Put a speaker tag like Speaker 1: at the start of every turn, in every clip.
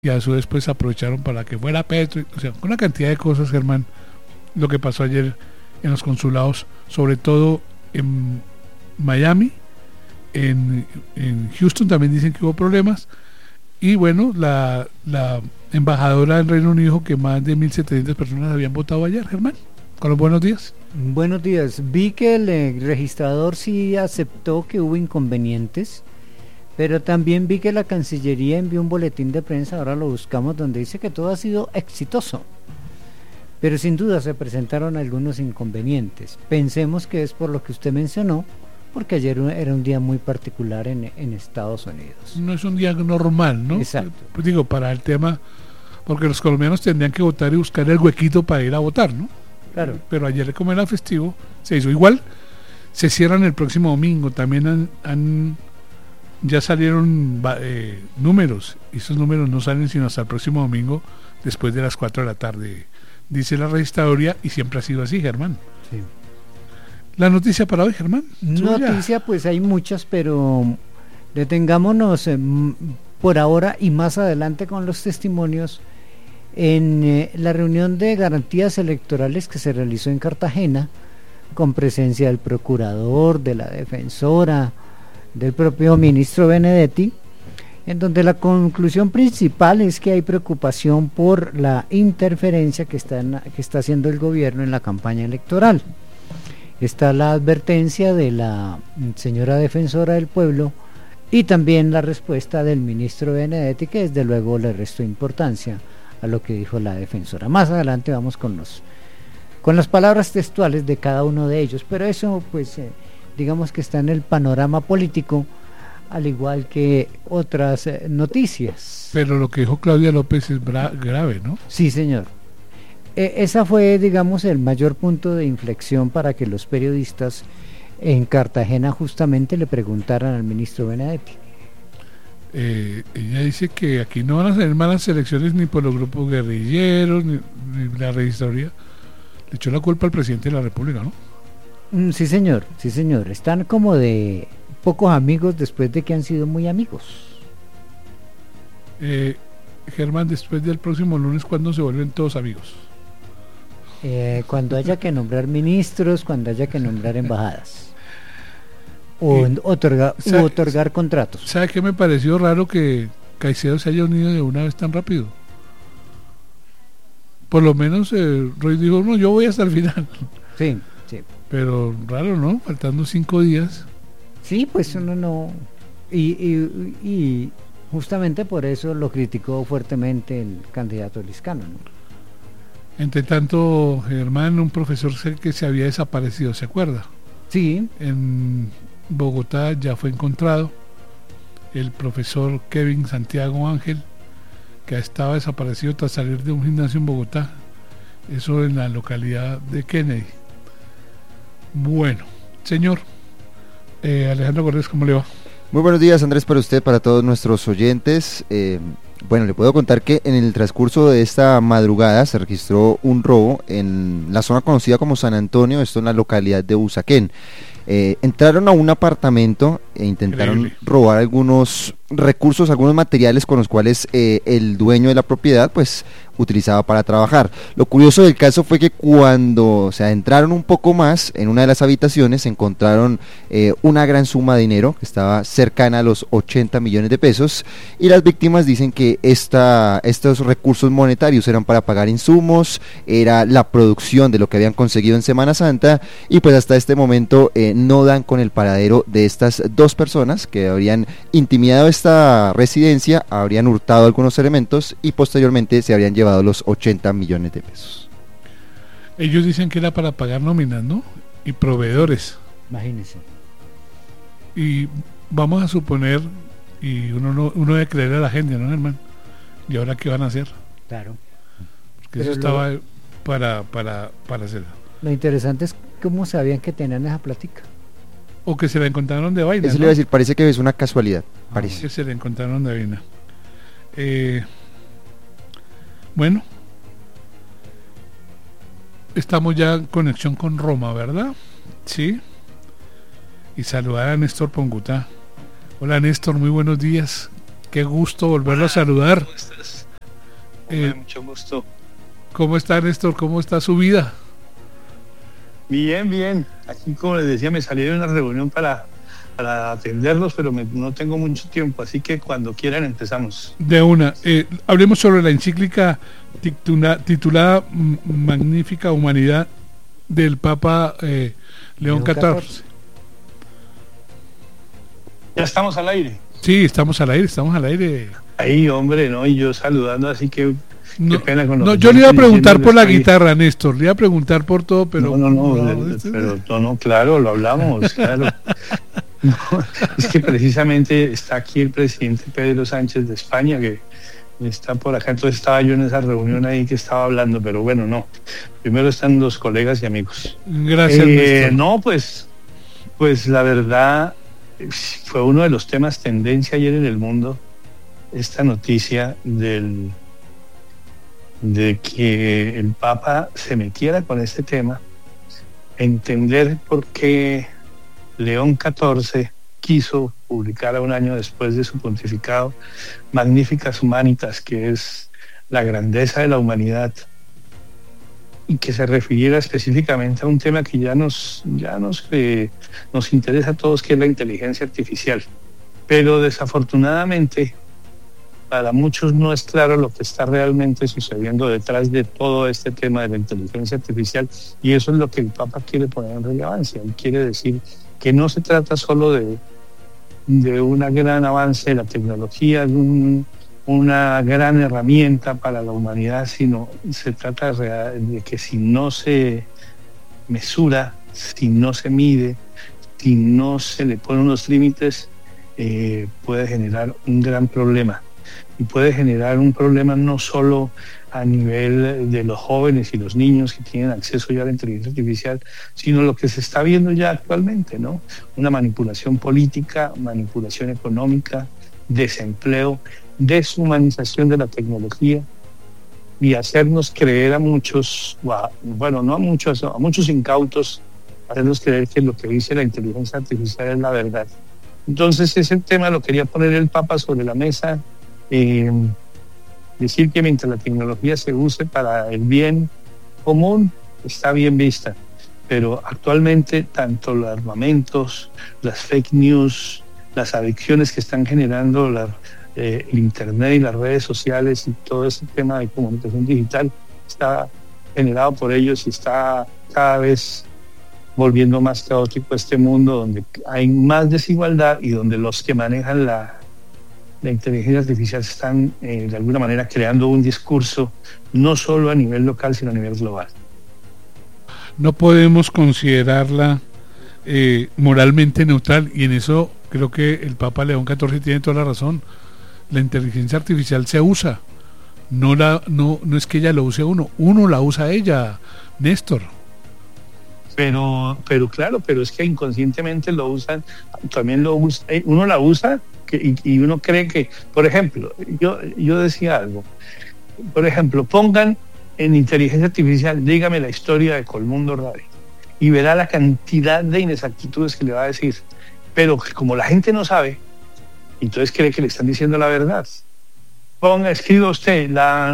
Speaker 1: y a su vez pues aprovecharon para que fuera Petro, o sea, una cantidad de cosas, Germán, lo que pasó ayer en los consulados, sobre todo en Miami, en Houston también dicen que hubo problemas, y bueno, la embajadora del Reino Unido dijo que más de 1.700 personas habían votado ayer, Germán. Con los buenos días.
Speaker 2: Buenos días. Vi que el registrador sí aceptó que hubo inconvenientes, pero también vi que la Cancillería envió un boletín de prensa, ahora lo buscamos, donde dice que todo ha sido exitoso. Pero sin duda se presentaron algunos inconvenientes. Pensemos que es por lo que usted mencionó, porque ayer era un día muy particular en Estados Unidos.
Speaker 1: No es un día normal, ¿no?
Speaker 2: Exacto.
Speaker 1: Pues digo, para el tema, porque los colombianos tendrían que votar y buscar el huequito para ir a votar, ¿no?
Speaker 2: Claro.
Speaker 1: Pero ayer, como era festivo, se hizo igual. Se cierran el próximo domingo. También ya salieron números, y esos números no salen sino hasta el próximo domingo, después de las 4 de la tarde, dice la registraduría, y siempre ha sido así, Germán.
Speaker 2: Sí.
Speaker 1: La noticia para hoy, Germán.
Speaker 2: Noticia, pues hay muchas, pero detengámonos por ahora y más adelante con los testimonios en la reunión de garantías electorales que se realizó en Cartagena, con presencia del procurador, de la defensora, del propio ministro Benedetti, en donde la conclusión principal es que hay preocupación por la interferencia que está haciendo el gobierno en la campaña electoral. Está la advertencia de la señora defensora del pueblo y también la respuesta del ministro Benedetti, que desde luego le restó importancia a lo que dijo la defensora. Más adelante vamos con las palabras textuales de cada uno de ellos, pero eso pues digamos que está en el panorama político, al igual que otras noticias.
Speaker 1: Pero lo que dijo Claudia López es grave, ¿no?
Speaker 2: Sí, señor. Esa fue, digamos, el mayor punto de inflexión para que los periodistas en Cartagena justamente le preguntaran al ministro Benedetti.
Speaker 1: Ella dice que aquí no van a ser malas elecciones ni por los grupos guerrilleros, ni la registraduría. Le echó la culpa al presidente de la República, ¿no?
Speaker 2: Sí, señor, sí, señor. Están como de pocos amigos después de que han sido muy amigos.
Speaker 1: Germán, después del próximo lunes, ¿cuándo se vuelven todos amigos?
Speaker 2: Cuando haya que nombrar ministros, cuando haya que nombrar embajadas. O otorgar contratos.
Speaker 1: ¿Sabe qué me pareció raro que Caicedo se haya unido de una vez tan rápido? Por lo menos Roy dijo, no, yo voy hasta el final.
Speaker 2: Sí, sí.
Speaker 1: Pero raro, ¿no? Faltando 5 días.
Speaker 2: Sí, pues uno no... Y justamente por eso lo criticó fuertemente el candidato Liscano, ¿no?
Speaker 1: Entre tanto, Germán, un profesor que se había desaparecido, ¿se acuerda?
Speaker 2: Sí.
Speaker 1: En Bogotá ya fue encontrado el profesor Kevin Santiago Ángel, que estaba desaparecido tras salir de un gimnasio en Bogotá, eso en la localidad de Kennedy. Bueno, señor Alejandro Cortés, ¿cómo le va?
Speaker 3: Muy buenos días, Andrés, para usted, para todos nuestros oyentes. Bueno, le puedo contar que en el transcurso de esta madrugada se registró un robo en la zona conocida como San Antonio, esto en la localidad de Usaquén. Entraron a un apartamento e intentaron robar algunos recursos, algunos materiales con los cuales el dueño de la propiedad pues utilizaba para trabajar. Lo curioso del caso fue que cuando se adentraron un poco más en una de las habitaciones encontraron una gran suma de dinero que estaba cercana a los 80 millones de pesos, y las víctimas dicen que estos recursos monetarios eran para pagar insumos, era la producción de lo que habían conseguido en Semana Santa, y pues hasta este momento no dan con el paradero de estas dos personas que habrían intimidado esta residencia, habrían hurtado algunos elementos y posteriormente se habrían llevado los 80 millones de pesos.
Speaker 1: Ellos dicen que era para pagar nóminas, ¿no? Y proveedores.
Speaker 2: Imagínense.
Speaker 1: Y vamos a suponer, y uno debe creer a la gente, ¿no, hermano? ¿Y ahora qué van a hacer?
Speaker 2: Claro.
Speaker 1: Porque pero eso estaba para hacer.
Speaker 2: Lo interesante es cómo sabían que tenían esa plática.
Speaker 1: O que se la encontraron de vaina.
Speaker 3: Eso le iba a decir, parece que es una casualidad. Parece.
Speaker 1: Que se la encontraron de vaina. Bueno, estamos ya en conexión con Roma, ¿verdad? Sí. Y saludar a Néstor Pongutá. Hola Néstor, muy buenos días. Qué gusto volverlo a saludar.
Speaker 4: Mucho gusto.
Speaker 1: ¿Cómo está, Néstor? ¿Cómo está su vida?
Speaker 4: Bien, bien. Aquí, como les decía, me salí de una reunión para atenderlos, pero no tengo mucho tiempo, así que cuando quieran empezamos.
Speaker 1: De una. Hablemos sobre la encíclica titulada Magnífica Humanidad del Papa León XIV.
Speaker 4: Ya estamos al aire.
Speaker 1: Sí, estamos al aire.
Speaker 4: Ahí, hombre, ¿no? Y yo saludando, así que
Speaker 1: no,
Speaker 4: qué pena con los
Speaker 1: no, yo le iba a preguntar por la
Speaker 4: país.
Speaker 1: Guitarra, Néstor, le iba a preguntar por todo, pero...
Speaker 4: No, claro, lo hablamos, claro. No, es que precisamente está aquí el presidente Pedro Sánchez de España, que está por acá, entonces estaba yo en esa reunión ahí que estaba hablando, pero bueno, no. Primero están los colegas y amigos.
Speaker 1: Gracias, Néstor.
Speaker 4: No, pues la verdad fue uno de los temas tendencia ayer en el mundo, esta noticia de que el Papa se metiera con este tema, entender por qué León XIV quiso publicar a un año después de su pontificado Magnificas Humanitas, que es la grandeza de la humanidad, y que se refiriera específicamente a un tema que ya nos interesa a todos, que es la inteligencia artificial. Pero desafortunadamente para muchos no es claro lo que está realmente sucediendo detrás de todo este tema de la inteligencia artificial, y eso es lo que el Papa quiere poner en relevancia. Él quiere decir que no se trata solo de un gran avance de la tecnología, de una gran herramienta para la humanidad, sino se trata de que si no se mesura, si no se mide, si no se le ponen unos límites, puede generar un gran problema. Y puede generar un problema no solo a nivel de los jóvenes y los niños que tienen acceso ya a la inteligencia artificial, sino lo que se está viendo ya actualmente, ¿no? Una manipulación política, manipulación económica, desempleo, deshumanización de la tecnología, y hacernos creer a muchos, bueno, no a muchos, a muchos incautos, hacernos creer que lo que dice la inteligencia artificial es la verdad. Entonces ese tema lo quería poner el Papa sobre la mesa. Decir que mientras la tecnología se use para el bien común está bien vista, pero actualmente tanto los armamentos, las fake news, las adicciones que están generando el internet y las redes sociales y todo ese tema de comunicación digital está generado por ellos y está cada vez volviendo más caótico este mundo, donde hay más desigualdad y donde los que manejan la inteligencia artificial están de alguna manera creando un discurso no solo a nivel local sino a nivel global.
Speaker 1: No podemos considerarla moralmente neutral, y en eso creo que el Papa León XIV tiene toda la razón. La inteligencia artificial se usa, no es que ella lo use uno la usa ella, Néstor.
Speaker 4: Pero claro, pero es que inconscientemente lo usan, también lo usa, uno la usa y uno cree que, por ejemplo, yo decía algo, por ejemplo, pongan en inteligencia artificial, dígame la historia de Colmundo Radio, y verá la cantidad de inexactitudes que le va a decir, pero como la gente no sabe, entonces cree que le están diciendo la verdad. Escriba usted,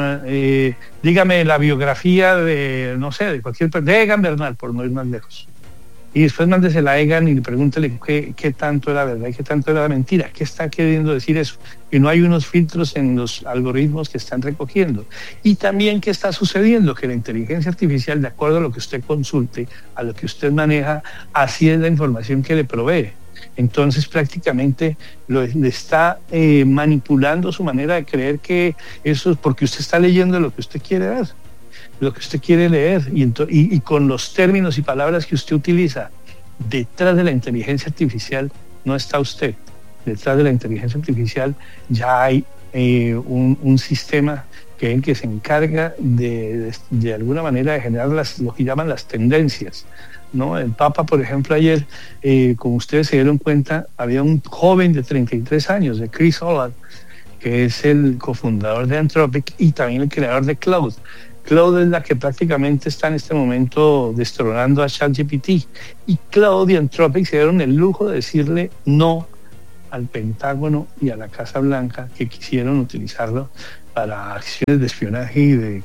Speaker 4: dígame la biografía de, no sé, de cualquier persona, de Egan Bernal, por no ir más lejos. Y después mándesela a Egan y pregúntele qué tanto era verdad y qué tanto era mentira, qué está queriendo decir eso. Que no hay unos filtros en los algoritmos que están recogiendo. Y también qué está sucediendo, que la inteligencia artificial, de acuerdo a lo que usted consulte, a lo que usted maneja, así es la información que le provee. Entonces prácticamente le está manipulando su manera de creer que eso es porque usted está leyendo lo que usted quiere ver, lo que usted quiere leer, y con los términos y palabras que usted utiliza. Detrás de la inteligencia artificial no está usted, detrás de la inteligencia artificial ya hay un sistema que es el que se encarga de alguna manera de generar lo que llaman las tendencias, ¿no? El Papa, por ejemplo, ayer, como ustedes se dieron cuenta, había un joven de 33 años, de Chris Holland, que es el cofundador de Anthropic y también el creador de Claude. Claude es la que prácticamente está en este momento destronando a ChatGPT, y Claude y Anthropic se dieron el lujo de decirle no al Pentágono y a la Casa Blanca, que quisieron utilizarlo para acciones de espionaje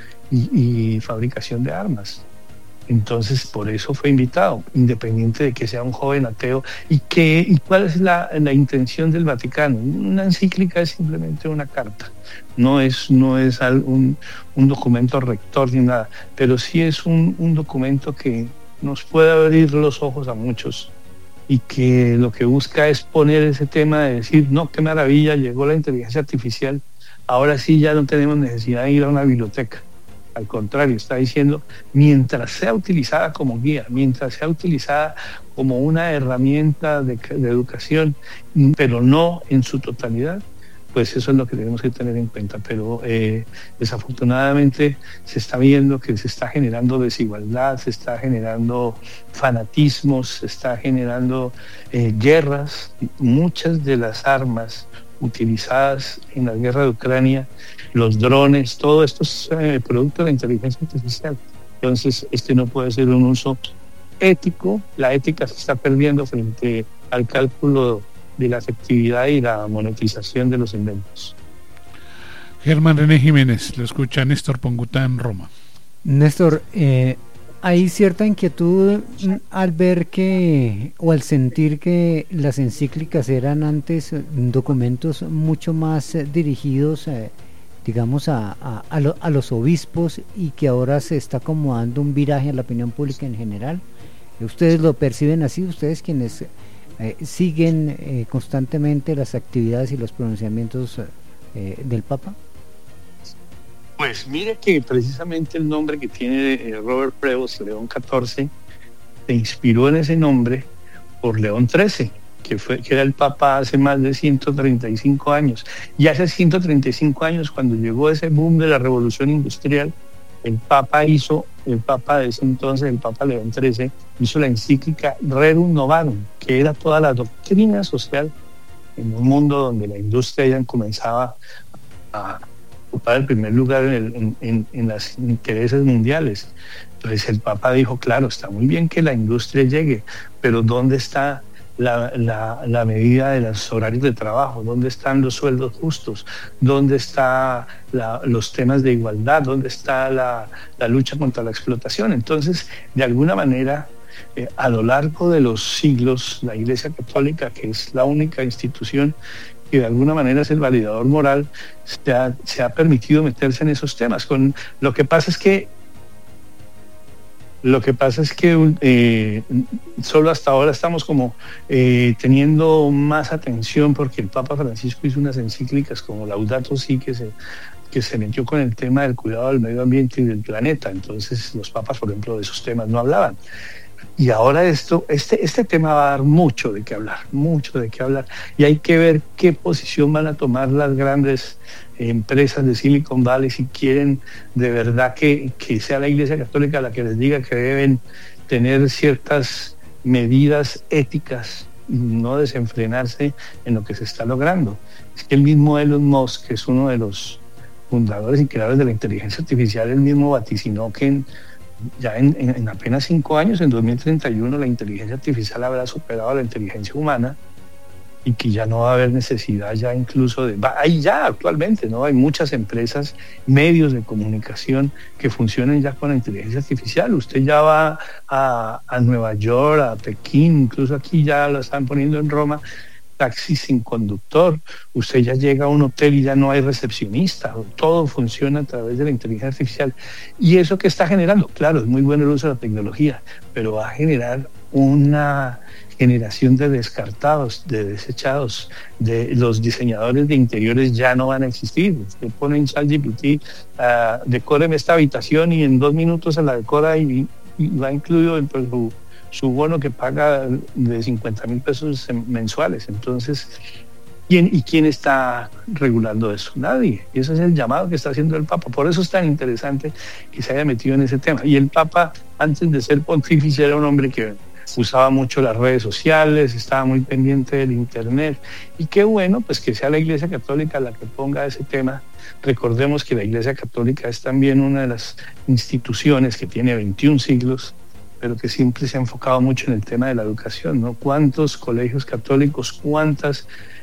Speaker 4: y fabricación de armas. Entonces, por eso fue invitado, independiente de que sea un joven ateo. ¿Y cuál es la intención del Vaticano? Una encíclica es simplemente una carta, no es un documento rector ni nada, pero sí es un documento que nos puede abrir los ojos a muchos y que lo que busca es poner ese tema de decir, no, qué maravilla, llegó la inteligencia artificial, ahora sí ya no tenemos necesidad de ir a una biblioteca. Al contrario, está diciendo, mientras sea utilizada como guía, mientras sea utilizada como una herramienta de educación, pero no en su totalidad, pues eso es lo que tenemos que tener en cuenta. Pero desafortunadamente se está viendo que se está generando desigualdad, se está generando fanatismos, se está generando guerras. Muchas de las armas utilizadas en la guerra de Ucrania, los drones, todo esto es producto de la inteligencia artificial. Entonces, este no puede ser un uso ético. La ética se está perdiendo frente al cálculo de la efectividad y la monetización de los inventos.
Speaker 1: Germán René Jiménez, lo escucha Néstor Ponguta en Roma.
Speaker 2: Néstor, hay cierta inquietud al ver que, o al sentir que las encíclicas eran antes documentos mucho más dirigidos, digamos, a los obispos, y que ahora se está como dando un viraje a la opinión pública en general. ¿Ustedes lo perciben así? ¿Ustedes quienes siguen constantemente las actividades y los pronunciamientos del Papa?
Speaker 4: Pues mire que precisamente el nombre que tiene Robert Prevost, León XIV, se inspiró en ese nombre por León XIII, que era el Papa hace más de 135 años. Y hace 135 años, cuando llegó ese boom de la Revolución Industrial, el Papa de ese entonces, el Papa León XIII, hizo la encíclica Rerum Novarum, que era toda la doctrina social en un mundo donde la industria ya comenzaba a ocupar el primer lugar en los intereses mundiales. Entonces el Papa dijo, claro, está muy bien que la industria llegue, pero ¿dónde está la medida de los horarios de trabajo? ¿Dónde están los sueldos justos? ¿Dónde están los temas de igualdad? ¿Dónde está la lucha contra la explotación? Entonces, de alguna manera, a lo largo de los siglos, la Iglesia Católica, que es la única institución que de alguna manera es el validador moral, se ha permitido meterse en esos temas. Lo que pasa es que solo hasta ahora estamos como teniendo más atención, porque el Papa Francisco hizo unas encíclicas como Laudato Si, que se metió con el tema del cuidado del medio ambiente y del planeta. Entonces los papas, por ejemplo, de esos temas no hablaban. Y ahora este tema va a dar mucho de qué hablar, y hay que ver qué posición van a tomar las grandes empresas de Silicon Valley, si quieren de verdad que sea la Iglesia Católica la que les diga que deben tener ciertas medidas éticas y no desenfrenarse en lo que se está logrando. Es que el mismo Elon Musk, que es uno de los fundadores y creadores de la inteligencia artificial, él mismo vaticinó que ya en apenas 5 años, en 2031, la inteligencia artificial habrá superado a la inteligencia humana, y que ya no va a haber necesidad ya incluso hay ya actualmente, ¿no? Hay muchas empresas, medios de comunicación que funcionan ya con la inteligencia artificial. Usted ya va a Nueva York, a Pekín, incluso aquí ya lo están poniendo en Roma, taxis sin conductor. Usted ya llega a un hotel y ya no hay recepcionista, todo funciona a través de la inteligencia artificial. ¿Y eso qué está generando? Claro, es muy bueno el uso de la tecnología, pero va a generar una generación de descartados, de desechados. De los diseñadores de interiores ya no van a existir. Usted pone en ChatGPT, decóreme esta habitación, y en 2 minutos se la decora y va incluido dentro de su bono que paga de 50,000 pesos mensuales. Entonces, ¿quién está regulando eso? Nadie. Y ese es el llamado que está haciendo el Papa. Por eso es tan interesante que se haya metido en ese tema. Y el Papa, antes de ser pontífice, era un hombre que usaba mucho las redes sociales, estaba muy pendiente del internet, y qué bueno pues que sea la Iglesia Católica la que ponga ese tema. Recordemos que la Iglesia Católica es también una de las instituciones que tiene 21 siglos, pero que siempre se ha enfocado mucho en el tema de la educación, ¿no? ¿Cuántos colegios católicos, cuántas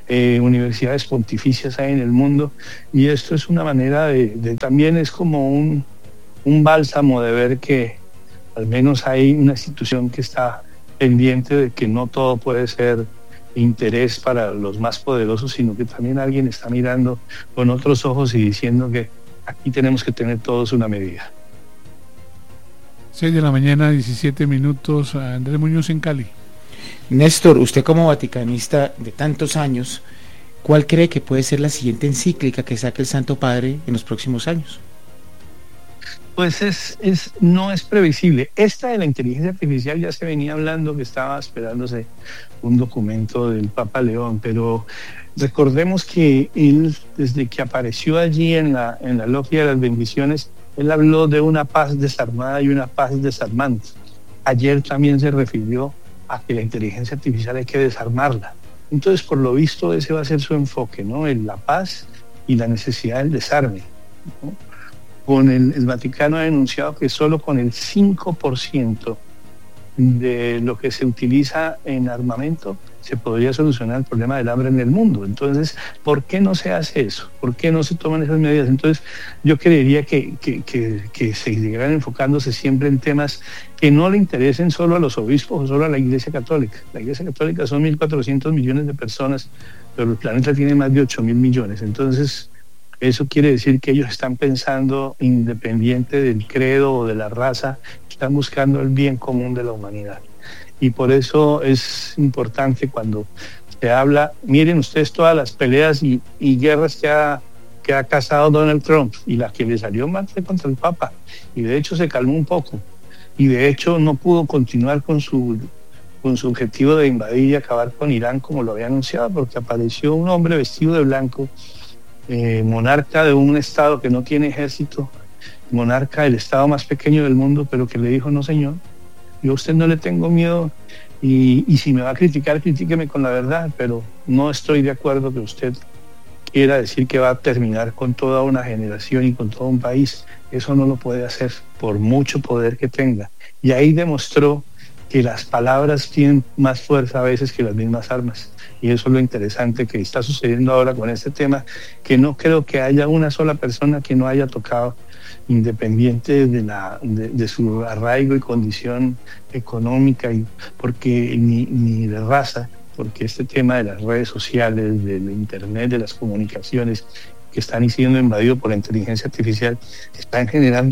Speaker 4: universidades pontificias hay en el mundo, y esto es una manera también es como un bálsamo de ver que al menos hay una institución que está pendiente de que no todo puede ser interés para los más poderosos, sino que también alguien está mirando con otros ojos y diciendo que aquí tenemos que tener todos una medida.
Speaker 1: 6 de la mañana, 17 minutos. Andrés Muñoz en Cali.
Speaker 5: Néstor, usted como vaticanista de tantos años, ¿cuál cree que puede ser la siguiente encíclica que saque el Santo Padre en los próximos años?
Speaker 4: Pues no es previsible. Esta de la inteligencia artificial ya se venía hablando, que estaba esperándose un documento del Papa León, pero recordemos que él, desde que apareció allí en la logia de las bendiciones, él habló de una paz desarmada y una paz desarmante. Ayer también se refirió a que la inteligencia artificial hay que desarmarla. Entonces, por lo visto, ese va a ser su enfoque, ¿no? En la paz y la necesidad del desarme, ¿no? El Vaticano ha denunciado que solo con el 5% de lo que se utiliza en armamento se podría solucionar el problema del hambre en el mundo. Entonces, ¿por qué no se hace eso? ¿Por qué no se toman esas medidas? Entonces, yo creería que seguirán enfocándose siempre en temas que no le interesen solo a los obispos o solo a la Iglesia Católica. La Iglesia Católica son 1.400 millones de personas, pero el planeta tiene más de 8.000 millones. Entonces, eso quiere decir que ellos están pensando independiente del credo o de la raza, están buscando el bien común de la humanidad. Y por eso es importante cuando se habla, miren ustedes todas las peleas y guerras que ha causado Donald Trump y la que le salió mal fue contra el Papa. Y de hecho se calmó un poco. Y de hecho no pudo continuar con su objetivo de invadir y acabar con Irán como lo había anunciado, porque apareció un hombre vestido de blanco, monarca de un estado que no tiene ejército, monarca del estado más pequeño del mundo, pero que le dijo: no señor, yo a usted no le tengo miedo, y si me va a criticar, critíqueme con la verdad, pero no estoy de acuerdo que usted quiera decir que va a terminar con toda una generación y con todo un país. Eso no lo puede hacer por mucho poder que tenga. Y ahí demostró que las palabras tienen más fuerza a veces que las mismas armas. Y eso es lo interesante que está sucediendo ahora con este tema, que no creo que haya una sola persona que no haya tocado, independiente de su arraigo y condición económica, porque ni de raza, porque este tema de las redes sociales, del internet, de las comunicaciones que están siendo invadidos por la inteligencia artificial, se están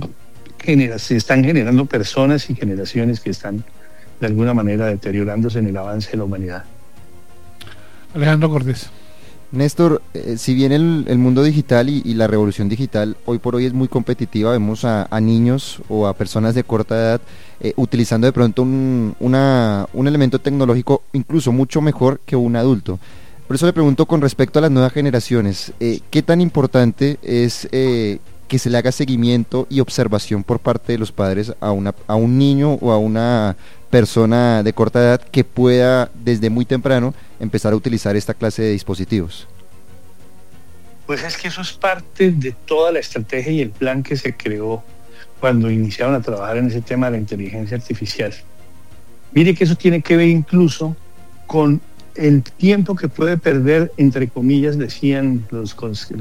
Speaker 4: generando personas y generaciones que están de alguna manera deteriorándose en el avance de la humanidad.
Speaker 1: Alejandro Cortés.
Speaker 3: Néstor, si bien el mundo digital y la revolución digital hoy por hoy es muy competitiva, vemos a niños o a personas de corta edad utilizando de pronto un elemento tecnológico incluso mucho mejor que un adulto. Por eso le pregunto con respecto a las nuevas generaciones, ¿qué tan importante es que se le haga seguimiento y observación por parte de los padres a un niño o a una persona de corta edad que pueda desde muy temprano empezar a utilizar esta clase de dispositivos?
Speaker 4: Pues es que eso es parte de toda la estrategia y el plan que se creó cuando iniciaron a trabajar en ese tema de la inteligencia artificial. Mire que eso tiene que ver incluso con el tiempo que puede perder, entre comillas, decían los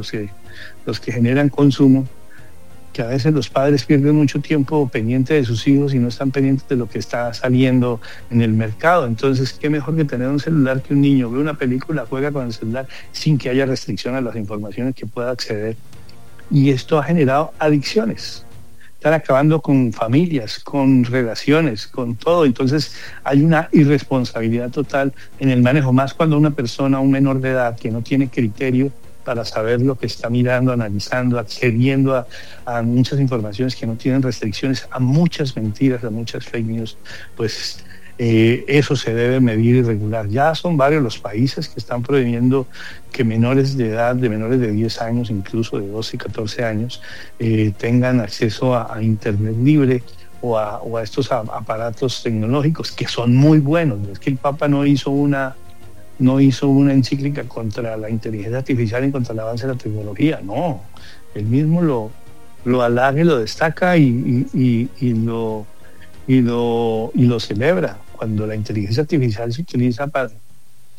Speaker 4: que generan consumo, que a veces los padres pierden mucho tiempo pendiente de sus hijos y no están pendientes de lo que está saliendo en el mercado. Entonces, qué mejor que tener un celular, que un niño ve una película, juega con el celular sin que haya restricción a las informaciones que pueda acceder. Y esto ha generado adicciones. Están acabando con familias, con relaciones, con todo. Entonces hay una irresponsabilidad total en el manejo, más cuando una persona, un menor de edad que no tiene criterio para saber lo que está mirando, analizando, accediendo a muchas informaciones que no tienen restricciones, a muchas mentiras, a muchas fake news, pues eso se debe medir y regular. Ya son varios los países que están prohibiendo que menores de edad, de menores de 10 años, incluso de 12 y 14 años, tengan acceso a Internet libre o a estos aparatos tecnológicos que son muy buenos. Es que el Papa no hizo una encíclica contra la inteligencia artificial y contra el avance de la tecnología, no. Él mismo lo halaga y lo destaca y lo celebra. Cuando la inteligencia artificial se utiliza para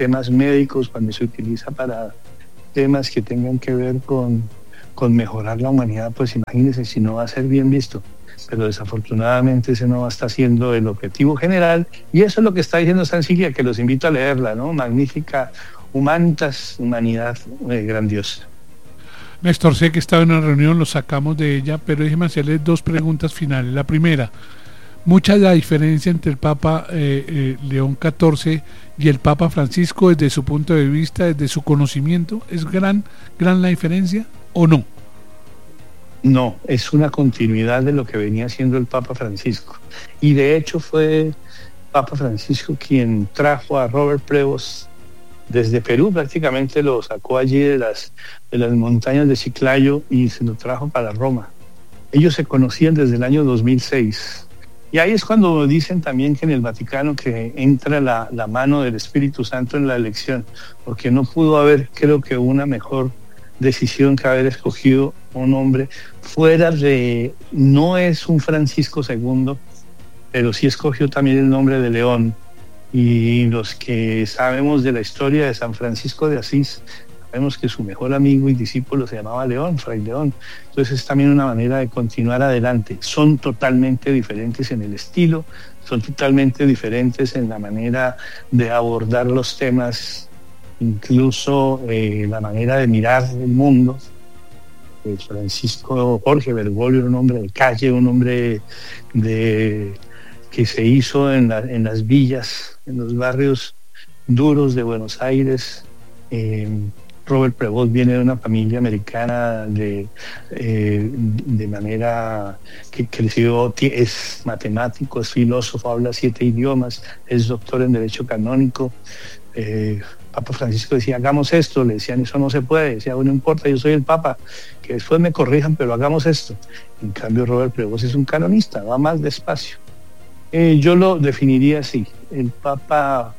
Speaker 4: temas médicos, cuando se utiliza para temas que tengan que ver con mejorar la humanidad, pues imagínense si no va a ser bien visto. Pero desafortunadamente ese no está siendo el objetivo general, y eso es lo que está diciendo esta encíclica, que los invito a leerla, ¿no? Magnífica, Humanitas, humanidad grandiosa.
Speaker 1: Néstor, sé que estaba en una reunión, lo sacamos de ella, pero déjeme hacerle dos preguntas finales. La primera, mucha la diferencia entre el Papa León XIV y el Papa Francisco desde su punto de vista, desde su conocimiento, ¿es gran la diferencia o no?
Speaker 4: No, es una continuidad de lo que venía haciendo el Papa Francisco. Y de hecho fue Papa Francisco quien trajo a Robert Prevost desde Perú, prácticamente lo sacó allí de las montañas de Chiclayo y se lo trajo para Roma. Ellos se conocían desde el año 2006. Y ahí es cuando dicen también que en el Vaticano que entra la mano del Espíritu Santo en la elección, porque no pudo haber, creo que, una mejor decisión que haber escogido un hombre fuera de, no es un Francisco II, pero sí escogió también el nombre de León. Y los que sabemos de la historia de San Francisco de Asís, sabemos que su mejor amigo y discípulo se llamaba León, Fray León. Entonces es también una manera de continuar adelante. Son totalmente diferentes en el estilo, son totalmente diferentes en la manera de abordar los temas, incluso la manera de mirar el mundo. Francisco Jorge Bergoglio era un hombre de calle, un hombre que se hizo en las villas, en los barrios duros de Buenos Aires. Robert Prevost viene de una familia americana de manera que creció, es matemático, es filósofo, habla 7 idiomas, es doctor en Derecho Canónico. Papa Francisco decía, hagamos esto, le decían, eso no se puede, decía, bueno, no importa, yo soy el Papa, que después me corrijan, pero hagamos esto. En cambio, Robert Prevost es un canonista, va más despacio. Yo lo definiría así, el Papa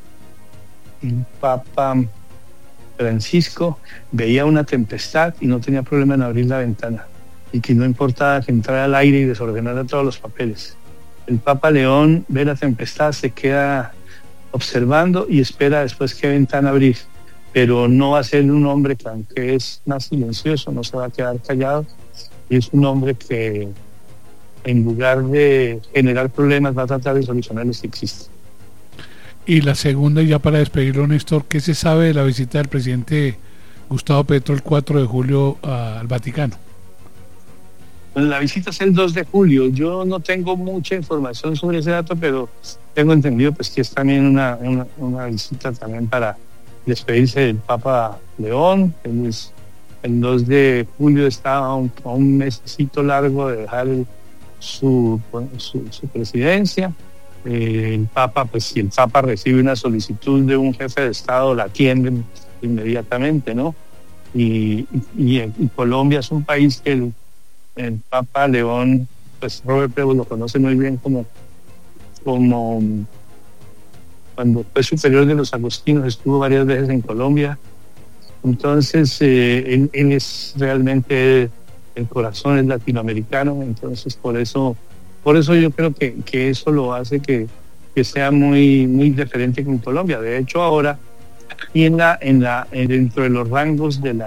Speaker 4: Francisco veía una tempestad y no tenía problema en abrir la ventana, y que no importaba que entrara al aire y desordenara todos los papeles. El Papa León ve la tempestad, se queda observando y espera después qué ventana abrir, pero no va a ser un hombre que, aunque es más silencioso, no se va a quedar callado, y es un hombre que en lugar de generar problemas va a tratar de solucionar los que existen.
Speaker 1: Y la segunda, ya para despedirlo, Néstor, ¿qué se sabe de la visita del presidente Gustavo Petro el 4 de julio al Vaticano?
Speaker 4: Bueno, la visita es el 2 de julio. Yo no tengo mucha información sobre ese dato, pero tengo entendido pues que es también una visita también para despedirse del Papa León. El 2 de julio está a un mesecito largo de dejar su presidencia. El Papa, pues si el Papa recibe una solicitud de un jefe de Estado, la atienden inmediatamente, ¿no? Y Colombia es un país que el Papa León, pues Robert Prevost lo conoce muy bien como cuando fue superior de los agustinos, estuvo varias veces en Colombia. Entonces él es realmente, el corazón es latinoamericano, entonces por eso yo creo que eso lo hace que sea muy diferente con Colombia. De hecho, ahora y dentro de los rangos del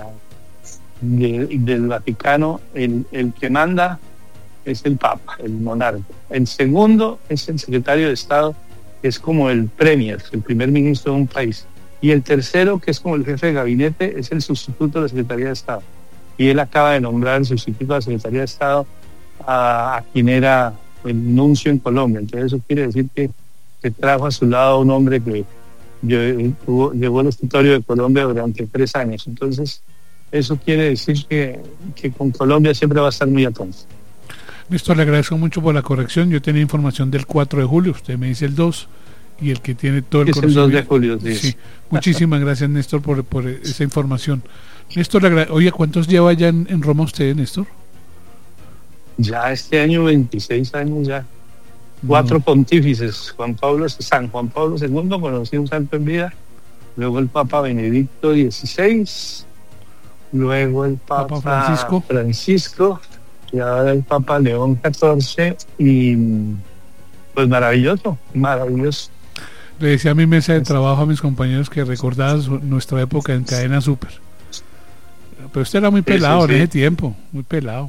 Speaker 4: Vaticano, el que manda es el Papa, el monarca. El segundo es el secretario de Estado, que es como el premier, el primer ministro de un país. Y el tercero, que es como el jefe de gabinete, es el sustituto de la Secretaría de Estado. Y él acaba de nombrar el sustituto de la Secretaría de Estado a quien era el nuncio en Colombia. Entonces eso quiere decir que trajo a su lado a un hombre que llevó el escritorio de Colombia durante 3 años. Entonces eso quiere decir que con Colombia siempre va a estar muy atento.
Speaker 1: Néstor, le agradezco mucho por la corrección. Yo tenía información del 4 de julio, usted me dice el 2, y el que tiene todo el conocimiento.
Speaker 4: Es el 2 de julio, sí.
Speaker 1: Sí. Muchísimas gracias, Néstor, por esa información. Néstor, oye, ¿cuántos lleva ya en Roma usted, Néstor?
Speaker 4: Ya este año 26 años ya. 4 pontífices, San Juan Pablo II, conocí un santo en vida, luego el Papa Benedicto XVI, luego el Papa Francisco, y ahora el Papa León XIV, y pues maravilloso.
Speaker 1: Le decía a mi mesa de trabajo a mis compañeros que recordaban nuestra época en Cadena Super. Pero usted era muy pelado en ese tiempo, muy pelado.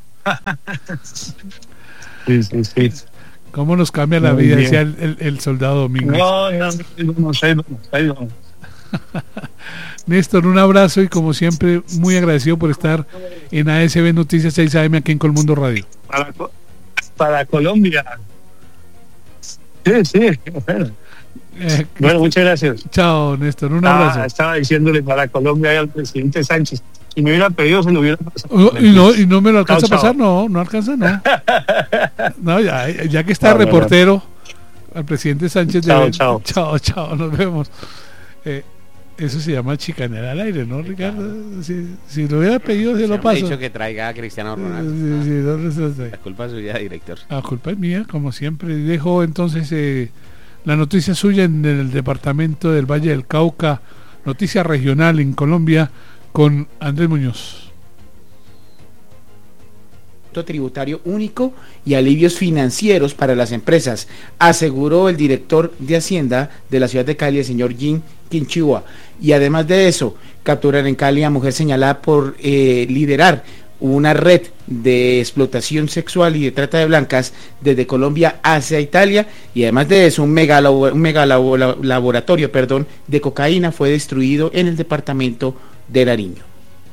Speaker 4: Sí.
Speaker 1: ¿Cómo nos cambia la vida? Decía el soldado Domínguez.
Speaker 4: No sé.
Speaker 1: Néstor, un abrazo y como siempre, muy agradecido por estar en ASB Noticias 6 AM aquí en Colmundo Radio.
Speaker 4: Para Colombia. Sí. Bueno, muchas gracias.
Speaker 1: Chao, Néstor, un abrazo.
Speaker 4: Estaba diciéndole para Colombia al presidente Sánchez. Si me hubiera pedido, se lo hubiera pasado.
Speaker 1: Y no me lo alcanza a pasar, no alcanza, no. No, ya que está reportero, al presidente Sánchez.
Speaker 4: Chao.
Speaker 1: Chao, nos vemos. Eso se llama chicanear al aire, ¿no, Ricardo? Si lo hubiera pedido, se lo paso.
Speaker 6: Me ha dicho que traiga a Cristiano Ronaldo. La culpa es suya, director.
Speaker 1: La culpa es mía, como siempre. Dejo entonces la noticia suya en el departamento del Valle del Cauca, noticia regional en Colombia, con Andrés Muñoz.
Speaker 5: Tributario único y alivios financieros para las empresas, aseguró el director de Hacienda de la ciudad de Cali, el señor Jim Quinchua. Y además de eso, capturar en Cali a mujer señalada por liderar una red de explotación sexual y de trata de blancas desde Colombia hacia Italia, y además de eso un mega laboratorio de cocaína fue destruido en el departamento de Nariño.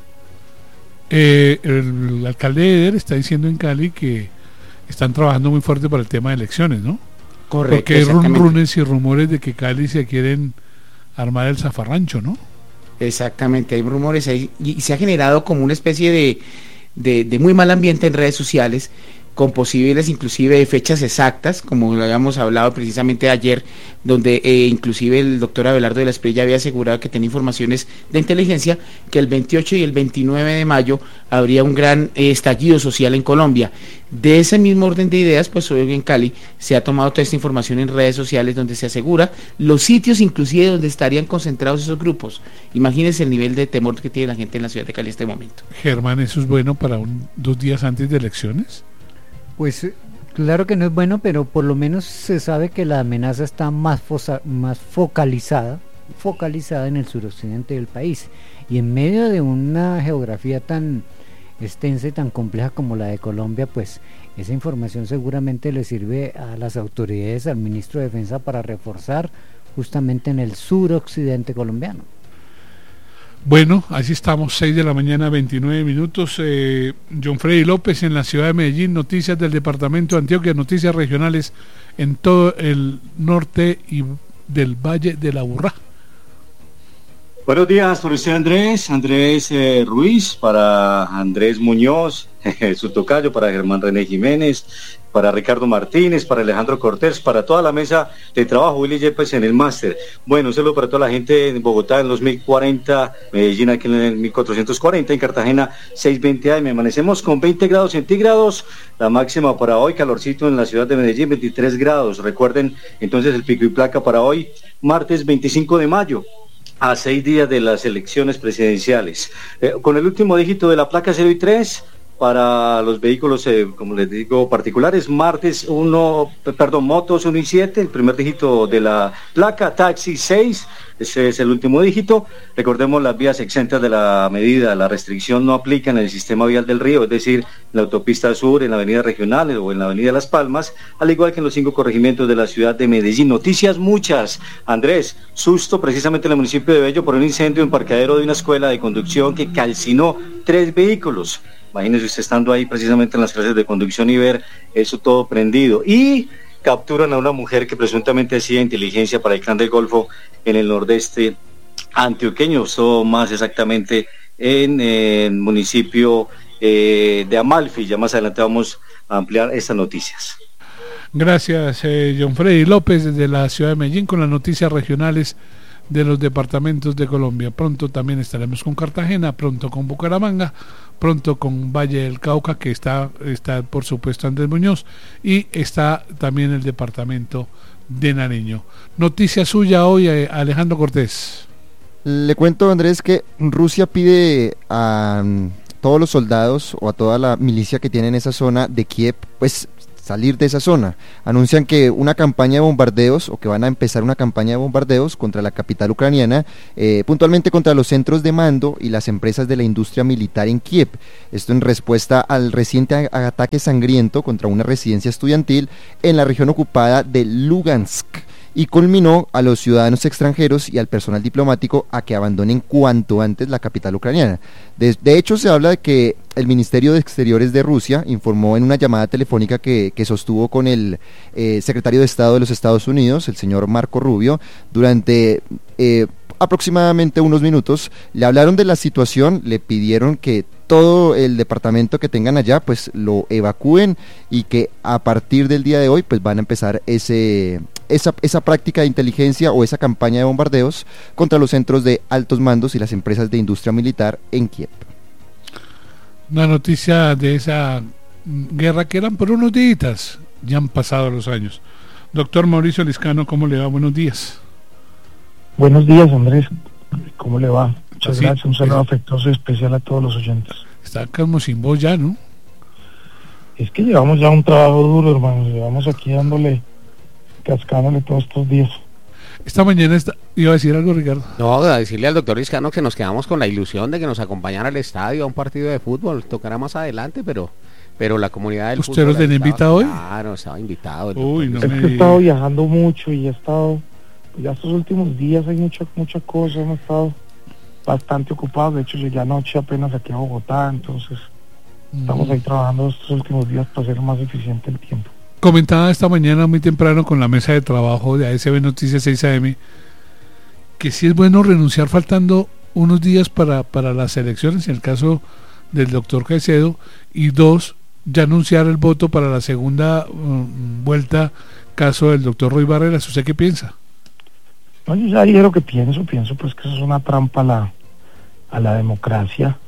Speaker 1: El alcalde de Eder está diciendo en Cali que están trabajando muy fuerte para el tema de elecciones, ¿no?
Speaker 5: Correcto.
Speaker 1: Porque hay runes y rumores de que Cali se quieren armar el zafarrancho, ¿no?
Speaker 5: Exactamente, hay rumores ahí y se ha generado como una especie de muy mal ambiente en redes sociales, con posibles inclusive fechas exactas, como lo habíamos hablado precisamente ayer, donde inclusive el doctor Abelardo de la Espriella había asegurado que tenía informaciones de inteligencia que el 28 y el 29 de mayo habría un gran estallido social en Colombia. De ese mismo orden de ideas, pues hoy en Cali se ha tomado toda esta información en redes sociales donde se asegura los sitios inclusive donde estarían concentrados esos grupos. Imagínense el nivel de temor que tiene la gente en la ciudad de Cali en este momento.
Speaker 1: Germán, ¿eso es bueno para 2 días antes de elecciones?
Speaker 2: Pues claro que no es bueno, pero por lo menos se sabe que la amenaza está más focalizada en el suroccidente del país, y en medio de una geografía tan extensa y tan compleja como la de Colombia, pues esa información seguramente le sirve a las autoridades, al ministro de Defensa, para reforzar justamente en el suroccidente colombiano.
Speaker 1: Bueno, así estamos, 6 de la mañana, 29 minutos. John Freddy López en la ciudad de Medellín, noticias del departamento de Antioquia, noticias regionales en todo el norte y del Valle de la Aburrá.
Speaker 7: Buenos días, por usted Andrés Ruiz, para Andrés Muñoz, su tocayo, para Germán René Jiménez, para Ricardo Martínez, para Alejandro Cortés, para toda la mesa de trabajo, Willy Yepes en el máster. Bueno, un saludo para toda la gente en Bogotá en los 1040, Medellín aquí en el 1440, en Cartagena 620 AM. Amanecemos con 20 grados centígrados, la máxima para hoy, calorcito en la ciudad de Medellín, 23 grados. Recuerden entonces el pico y placa para hoy, martes 25 de mayo. A 6 días de las elecciones presidenciales. Con el último dígito de la placa 0 y 3 para los vehículos, como les digo, particulares, motos 1 y 7, el primer dígito de la placa, taxi 6, ese es el último dígito. Recordemos, las vías exentas de la medida, la restricción no aplica en el sistema vial del Río, es decir, en la autopista sur, en la avenida regional o en la avenida Las Palmas, al igual que en los 5 corregimientos de la ciudad de Medellín. Noticias muchas. Andrés, susto precisamente en el municipio de Bello por un incendio en parqueadero de una escuela de conducción que calcinó 3 vehículos. Imagínese usted estando ahí precisamente en las clases de conducción y ver eso todo prendido. Y capturan a una mujer que presuntamente hacía inteligencia para el Clan del Golfo en el nordeste antioqueño, esto más exactamente en el municipio de Amalfi. Ya más adelante vamos a ampliar estas noticias.
Speaker 1: Gracias, John Freddy López desde la ciudad de Medellín con las noticias regionales de los departamentos de Colombia. Pronto también estaremos con Cartagena, pronto con Bucaramanga, pronto con Valle del Cauca, que está por supuesto Andrés Muñoz, y está también el departamento de Nariño. Noticia suya hoy, Alejandro Cortés.
Speaker 3: Le cuento, Andrés, que Rusia pide a todos los soldados o a toda la milicia que tiene en esa zona de Kiev, pues salir de esa zona. Anuncian que una campaña de bombardeos, o que van a empezar una campaña de bombardeos contra la capital ucraniana, puntualmente contra los centros de mando y las empresas de la industria militar en Kiev. Esto en respuesta al reciente ataque sangriento contra una residencia estudiantil en la región ocupada de Lugansk, y culminó a los ciudadanos extranjeros y al personal diplomático a que abandonen cuanto antes la capital ucraniana. De hecho, se habla de que el Ministerio de Exteriores de Rusia informó en una llamada telefónica que sostuvo con el secretario de Estado de los Estados Unidos, el señor Marco Rubio, durante aproximadamente unos minutos. Le hablaron de la situación, le pidieron que todo el departamento que tengan allá pues lo evacúen, y que a partir del día de hoy pues van a empezar esa práctica de inteligencia o esa campaña de bombardeos contra los centros de altos mandos y las empresas de industria militar en Kiev.
Speaker 1: Una noticia de esa guerra que eran por unos días, ya han pasado los años. Doctor Mauricio Liscano, ¿cómo le va? Buenos días.
Speaker 8: Buenos días, Andrés. ¿Cómo le va? Muchas
Speaker 1: Así,
Speaker 8: gracias. Un saludo afectuoso y especial a todos los oyentes.
Speaker 1: Está como sin voz ya, ¿no?
Speaker 8: Es que llevamos ya un trabajo duro, hermanos. Llevamos aquí cascándole todos estos días.
Speaker 1: Esta mañana iba a decir algo, Ricardo.
Speaker 6: No, a decirle al doctor Liscano que nos quedamos con la ilusión de que nos acompañara al estadio a un partido de fútbol. Tocará más adelante, pero la comunidad del
Speaker 1: ¿Usted
Speaker 6: fútbol...
Speaker 1: los tenía invitado hoy?
Speaker 6: Claro, estaba invitado.
Speaker 1: Uy, no
Speaker 8: Es que he estado viajando mucho y he estado... Ya estos últimos días hay mucha cosa. Hemos estado bastante ocupados. De hecho, llegué anoche apenas aquí a Bogotá. Entonces, estamos ahí trabajando estos últimos días para hacer más eficiente el tiempo.
Speaker 1: Comentaba esta mañana muy temprano con la mesa de trabajo de ASB Noticias 6 AM que sí es bueno renunciar faltando unos días para las elecciones, en el caso del doctor Caicedo, y 2, ya anunciar el voto para la segunda vuelta, caso del doctor Roy Barreras. ¿Usted qué piensa?
Speaker 8: No, yo ya dije lo que pienso pues que eso es una trampa a la democracia,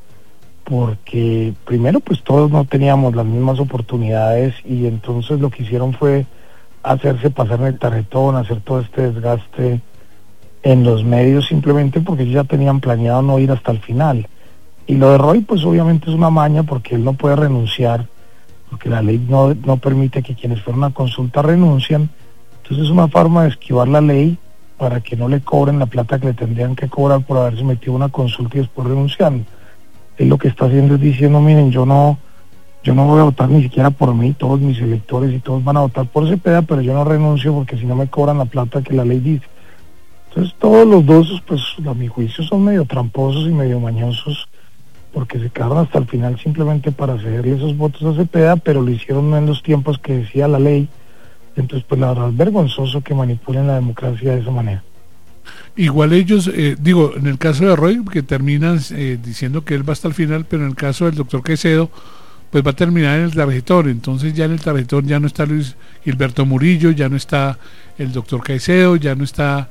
Speaker 8: porque primero pues todos no teníamos las mismas oportunidades, y entonces lo que hicieron fue hacerse pasar en el tarjetón, hacer todo este desgaste en los medios, simplemente porque ellos ya tenían planeado no ir hasta el final. Y lo de Roy pues obviamente es una maña, porque él no puede renunciar, porque la ley no permite que quienes fueron a consulta renuncian. Entonces es una forma de esquivar la ley para que no le cobren la plata que le tendrían que cobrar por haberse metido a una consulta y después renunciando. Él lo que está haciendo es diciendo, miren, yo no voy a votar ni siquiera por mí, todos mis electores y todos van a votar por Cepeda, pero yo no renuncio porque si no me cobran la plata que la ley dice. Entonces todos los dos, pues a mi juicio, son medio tramposos y medio mañosos, porque se quedaron hasta el final simplemente para cederle esos votos a Cepeda, pero lo hicieron no en los tiempos que decía la ley. Entonces pues la verdad es vergonzoso que manipulen la democracia de esa manera.
Speaker 1: Igual ellos, en el caso de Roy, que terminan diciendo que él va hasta el final, pero en el caso del doctor Caicedo, pues va a terminar en el tarjetón. Entonces ya en el tarjetón ya no está Luis Gilberto Murillo, ya no está el doctor Caicedo, ya no está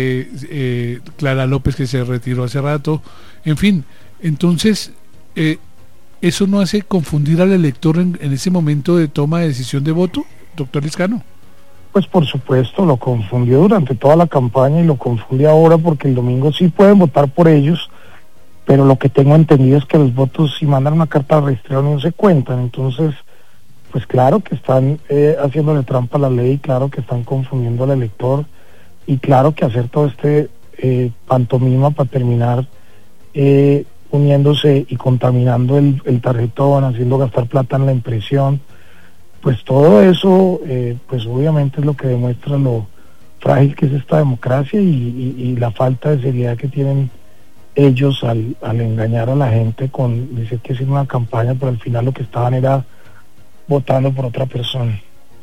Speaker 1: Clara López, que se retiró hace rato. En fin, entonces ¿eso no hace confundir al elector en ese momento de toma de decisión de voto, doctor Liscano?
Speaker 8: Pues por supuesto, lo confundió durante toda la campaña y lo confunde ahora, porque el domingo sí pueden votar por ellos, pero lo que tengo entendido es que los votos, si mandan una carta de rastreo, no se cuentan. Entonces, pues claro que están haciéndole trampa a la ley, claro que están confundiendo al elector, y claro que hacer todo este pantomima para terminar uniéndose y contaminando el tarjetón, haciendo gastar plata en la impresión. Pues todo eso, pues obviamente es lo que demuestra lo frágil que es esta democracia y la falta de seriedad que tienen ellos al engañar a la gente con decir que es una campaña, pero al final lo que estaban era votando por otra persona.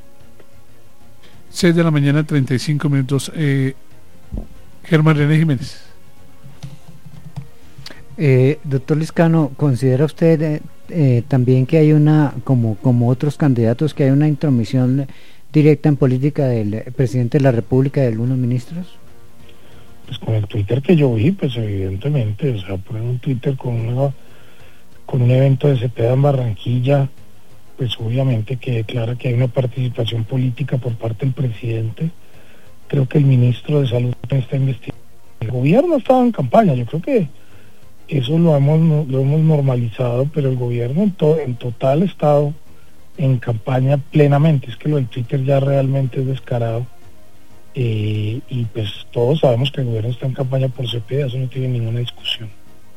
Speaker 1: 6 de la mañana, 35 minutos. Germán René Jiménez.
Speaker 2: Doctor Liscano, ¿considera usted también que hay como otros candidatos, que hay una intromisión directa en política del presidente de la República y de algunos ministros?
Speaker 8: Pues con el Twitter que yo vi, pues evidentemente, o sea, poner un Twitter con un evento de Cepeda en Barranquilla, pues obviamente que declara que hay una participación política por parte del presidente. Creo que el ministro de Salud está investigando. El gobierno estaba en campaña, yo creo que eso lo hemos normalizado, pero el gobierno en total estado en campaña plenamente. Es que lo del Twitter ya realmente es descarado. Y pues todos sabemos que el gobierno está en campaña por Cepeda, eso no tiene ninguna discusión.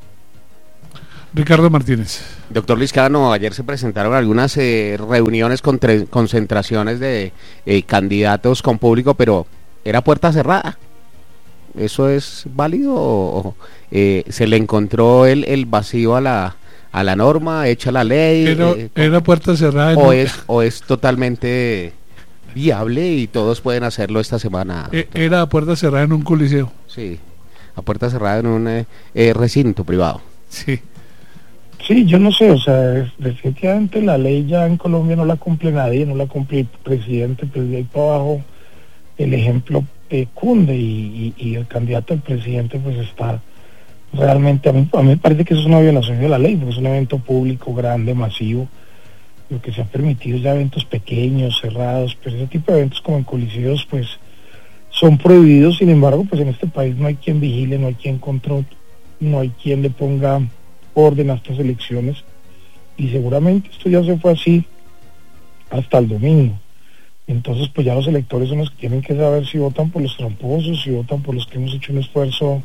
Speaker 1: Ricardo Martínez.
Speaker 6: Doctor Liscano, ayer se presentaron algunas reuniones con concentraciones de candidatos con público, pero era puerta cerrada. ¿Eso es válido o se le encontró el vacío a la norma, hecha la ley?
Speaker 1: Era puerta cerrada.
Speaker 6: ¿O es totalmente viable y todos pueden hacerlo esta semana?
Speaker 1: Era a puerta cerrada en un coliseo.
Speaker 6: Sí, a puerta cerrada en un recinto privado.
Speaker 1: Sí.
Speaker 8: Sí, yo no sé, o sea, definitivamente la ley ya en Colombia no la cumple nadie, no la cumple el presidente, pues de ahí para abajo el ejemplo cunde y el candidato al presidente pues está realmente, a mí me parece que eso es una violación de la ley, porque es un evento público grande, masivo, lo que se ha permitido ya eventos pequeños, cerrados, pero ese tipo de eventos como en coliseos pues son prohibidos. Sin embargo, pues en este país no hay quien vigile, no hay quien controle, no hay quien le ponga orden a estas elecciones, y seguramente esto ya se fue así hasta el domingo. Entonces pues ya los electores son los que tienen que saber si votan por los tramposos, si votan por los que hemos hecho un esfuerzo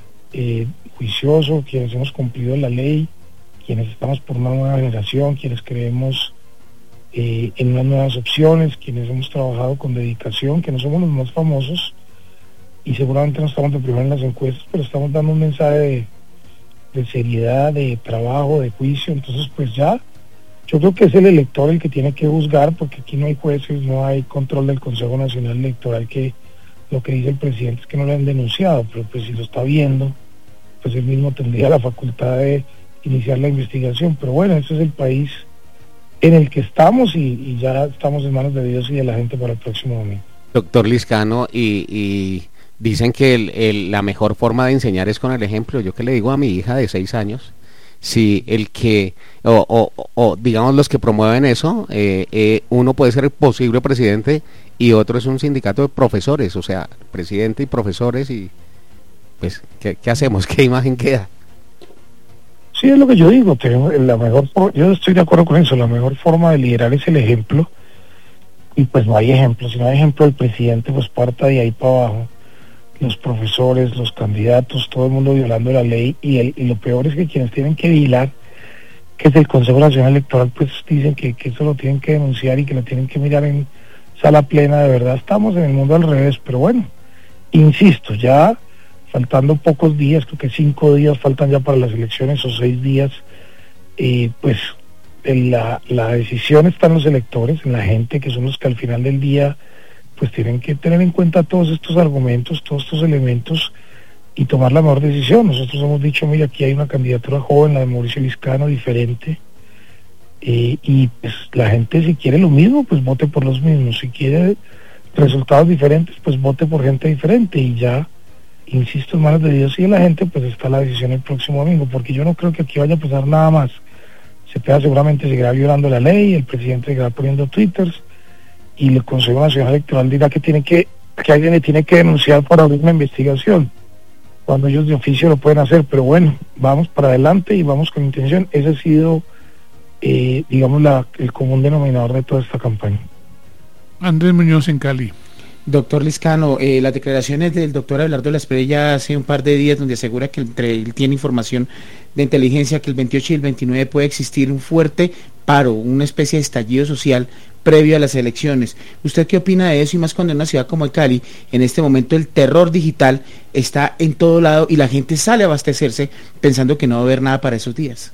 Speaker 8: juicioso, quienes hemos cumplido la ley, quienes estamos por una nueva generación, quienes creemos en unas nuevas opciones, quienes hemos trabajado con dedicación, que no somos los más famosos y seguramente no estamos de primero en las encuestas, pero estamos dando un mensaje de seriedad, de trabajo, de juicio. Entonces pues ya yo creo que es el elector el que tiene que juzgar, porque aquí no hay jueces, no hay control del Consejo Nacional Electoral, que lo que dice el presidente es que no lo han denunciado, pero pues si lo está viendo, pues él mismo tendría la facultad de iniciar la investigación. Pero bueno, ese es el país en el que estamos y ya estamos en manos de Dios y de la gente para el próximo domingo.
Speaker 6: Doctor Liscano, y dicen que la mejor forma de enseñar es con el ejemplo. Yo que le digo a mi hija de 6 años, si el que, o digamos los que promueven eso, uno puede ser el posible presidente y otro es un sindicato de profesores, o sea, presidente y profesores, y pues, ¿qué hacemos? ¿Qué imagen queda?
Speaker 8: Sí, es lo que yo digo, yo estoy de acuerdo con eso, la mejor forma de liderar es el ejemplo, y pues no hay ejemplo. Si no hay ejemplo del presidente, pues parta de ahí para abajo, los profesores, los candidatos, todo el mundo violando la ley, y lo peor es que quienes tienen que vigilar, que es el Consejo Nacional Electoral, pues dicen que eso lo tienen que denunciar y que lo tienen que mirar en sala plena. De verdad estamos en el mundo al revés, pero bueno, insisto, ya faltando pocos días, creo que 5 días faltan ya para las elecciones, o 6 días, pues la decisión está en los electores, en la gente, que son los que al final del día pues tienen que tener en cuenta todos estos argumentos, todos estos elementos, y tomar la mejor decisión. Nosotros hemos dicho, mira, aquí hay una candidatura joven, la de Mauricio Liscano, diferente, y pues la gente, si quiere lo mismo, pues vote por los mismos, si quiere resultados diferentes, pues vote por gente diferente, y ya, insisto, en manos de Dios y de la gente, pues está la decisión el próximo domingo, porque yo no creo que aquí vaya a pasar nada más. Cepeda seguramente seguirá violando la ley, el presidente seguirá poniendo twitters, y el Consejo Nacional Electoral dirá que alguien le tiene que denunciar por abrir una investigación, cuando ellos de oficio lo pueden hacer. Pero bueno, vamos para adelante y vamos con intención. Ese ha sido, digamos, el común denominador de toda esta campaña.
Speaker 1: Andrés Muñoz en Cali.
Speaker 5: Doctor Liscano, las declaraciones del doctor Abelardo Lasprey ya hace un par de días, donde asegura que él tiene información de inteligencia que el 28 y el 29 puede existir un fuerte paro, una especie de estallido social previo a las elecciones. ¿Usted qué opina de eso? Y más cuando en una ciudad como Cali, en este momento el terror digital está en todo lado y la gente sale a abastecerse pensando que no va a haber nada para esos días.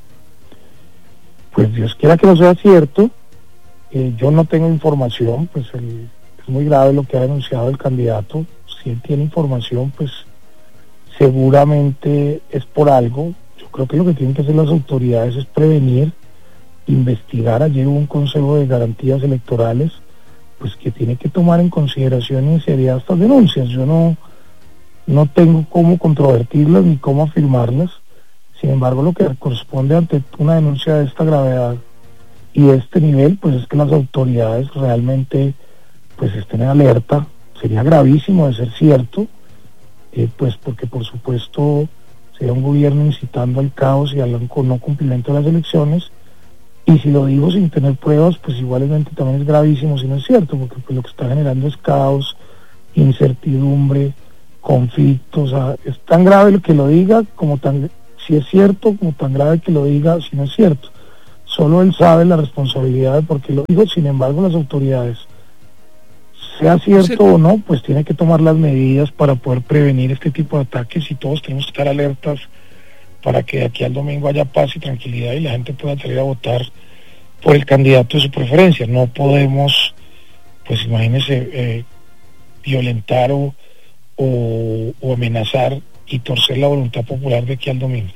Speaker 8: Pues Dios quiera que no sea cierto. Yo no tengo información, pues es muy grave lo que ha denunciado el candidato. Si él tiene información, pues seguramente es por algo. Yo creo que lo que tienen que hacer las autoridades es prevenir, investigar. Ayer hubo un Consejo de Garantías Electorales, pues que tiene que tomar en consideración y en seriedad estas denuncias. Yo no tengo cómo controvertirlas ni cómo afirmarlas. Sin embargo, lo que corresponde ante una denuncia de esta gravedad y de este nivel, pues es que las autoridades realmente pues estén en alerta. Sería gravísimo de ser cierto, pues porque por supuesto sería un gobierno incitando al caos y al no cumplimiento de las elecciones, y si lo digo sin tener pruebas, pues igualmente también es gravísimo si no es cierto, porque pues lo que está generando es caos, incertidumbre, conflictos. O sea, es tan grave lo que lo diga como tan, si es cierto, como tan grave que lo diga si no es cierto. Solo él sabe la responsabilidad de por qué lo dijo. Sin embargo, las autoridades, sea cierto o no, pues tiene que tomar las medidas para poder prevenir este tipo de ataques, y todos tenemos que estar alertas para que de aquí al domingo haya paz y tranquilidad y la gente pueda salir a votar por el candidato de su preferencia. No podemos, pues imagínese, violentar o amenazar y torcer la voluntad popular de aquí al domingo.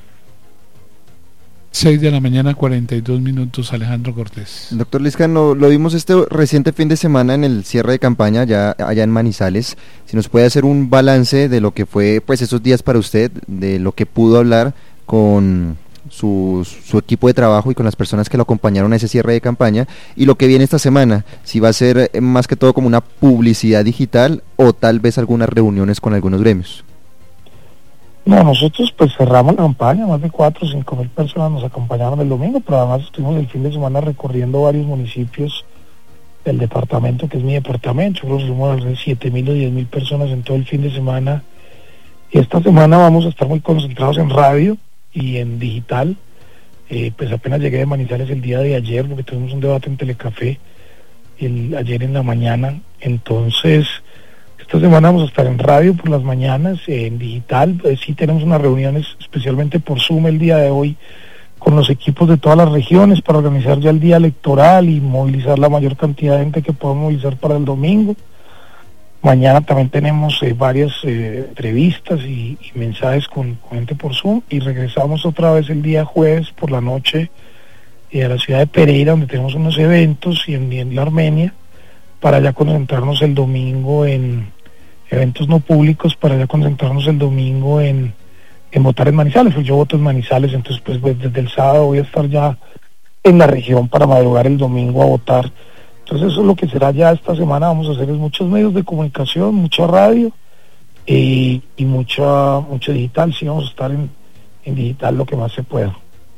Speaker 1: 6 de la mañana, 42 minutos, Alejandro Cortés.
Speaker 3: Doctor Liscano, lo vimos este reciente fin de semana en el cierre de campaña ya allá en Manizales. Si nos puede hacer un balance de lo que fue pues esos días para usted, de lo que pudo hablar con su equipo de trabajo y con las personas que lo acompañaron a ese cierre de campaña, y lo que viene esta semana, si va a ser más que todo como una publicidad digital o tal vez algunas reuniones con algunos gremios.
Speaker 8: No, nosotros pues cerramos la campaña, más de 4 o 5 mil personas nos acompañaron el domingo, pero además estuvimos el fin de semana recorriendo varios municipios del departamento, que es mi departamento. Creo que fuimos de 7.000 o 10.000 personas en todo el fin de semana, y esta semana vamos a estar muy concentrados en radio y en digital. Pues apenas llegué de Manizales el día de ayer, porque tuvimos un debate en Telecafé ayer en la mañana. Entonces esta semana vamos a estar en radio por las mañanas, en digital, pues sí tenemos unas reuniones especialmente por Zoom el día de hoy con los equipos de todas las regiones para organizar ya el día electoral y movilizar la mayor cantidad de gente que podamos movilizar para el domingo. Mañana también tenemos varias entrevistas y mensajes con gente por Zoom, y regresamos otra vez el día jueves por la noche a la ciudad de Pereira, donde tenemos unos eventos, y en la Armenia, para ya concentrarnos el domingo en eventos no públicos, para ya concentrarnos el domingo en votar en Manizales, porque yo voto en Manizales. Entonces pues desde el sábado voy a estar ya en la región para madrugar el domingo a votar. Entonces eso es lo que será ya esta semana. Vamos a hacer muchos medios de comunicación, mucha radio y mucho digital. Sí, vamos a estar en digital lo que más se pueda.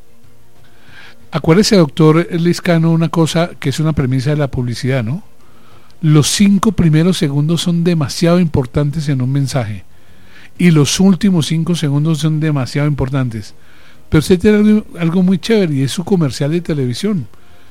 Speaker 1: Acuérdese, doctor Liscano, una cosa que es una premisa de la publicidad, ¿no? Los 5 primeros segundos son demasiado importantes en un mensaje, y los últimos 5 segundos son demasiado importantes. Pero usted tiene algo muy chévere, y es su comercial de televisión.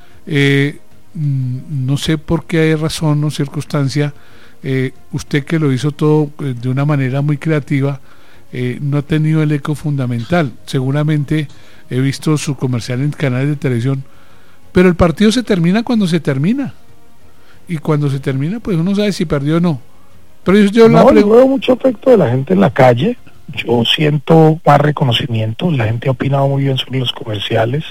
Speaker 1: No sé por qué razón o circunstancia, usted, que lo hizo todo de una manera muy creativa, no ha tenido el eco fundamental. Seguramente he visto su comercial en canales de televisión, pero el partido se termina cuando se termina, y cuando se termina pues uno sabe si perdió o no. Pero yo
Speaker 8: veo mucho afecto de la gente en la calle. Yo siento más reconocimiento. La gente ha opinado muy bien sobre los comerciales.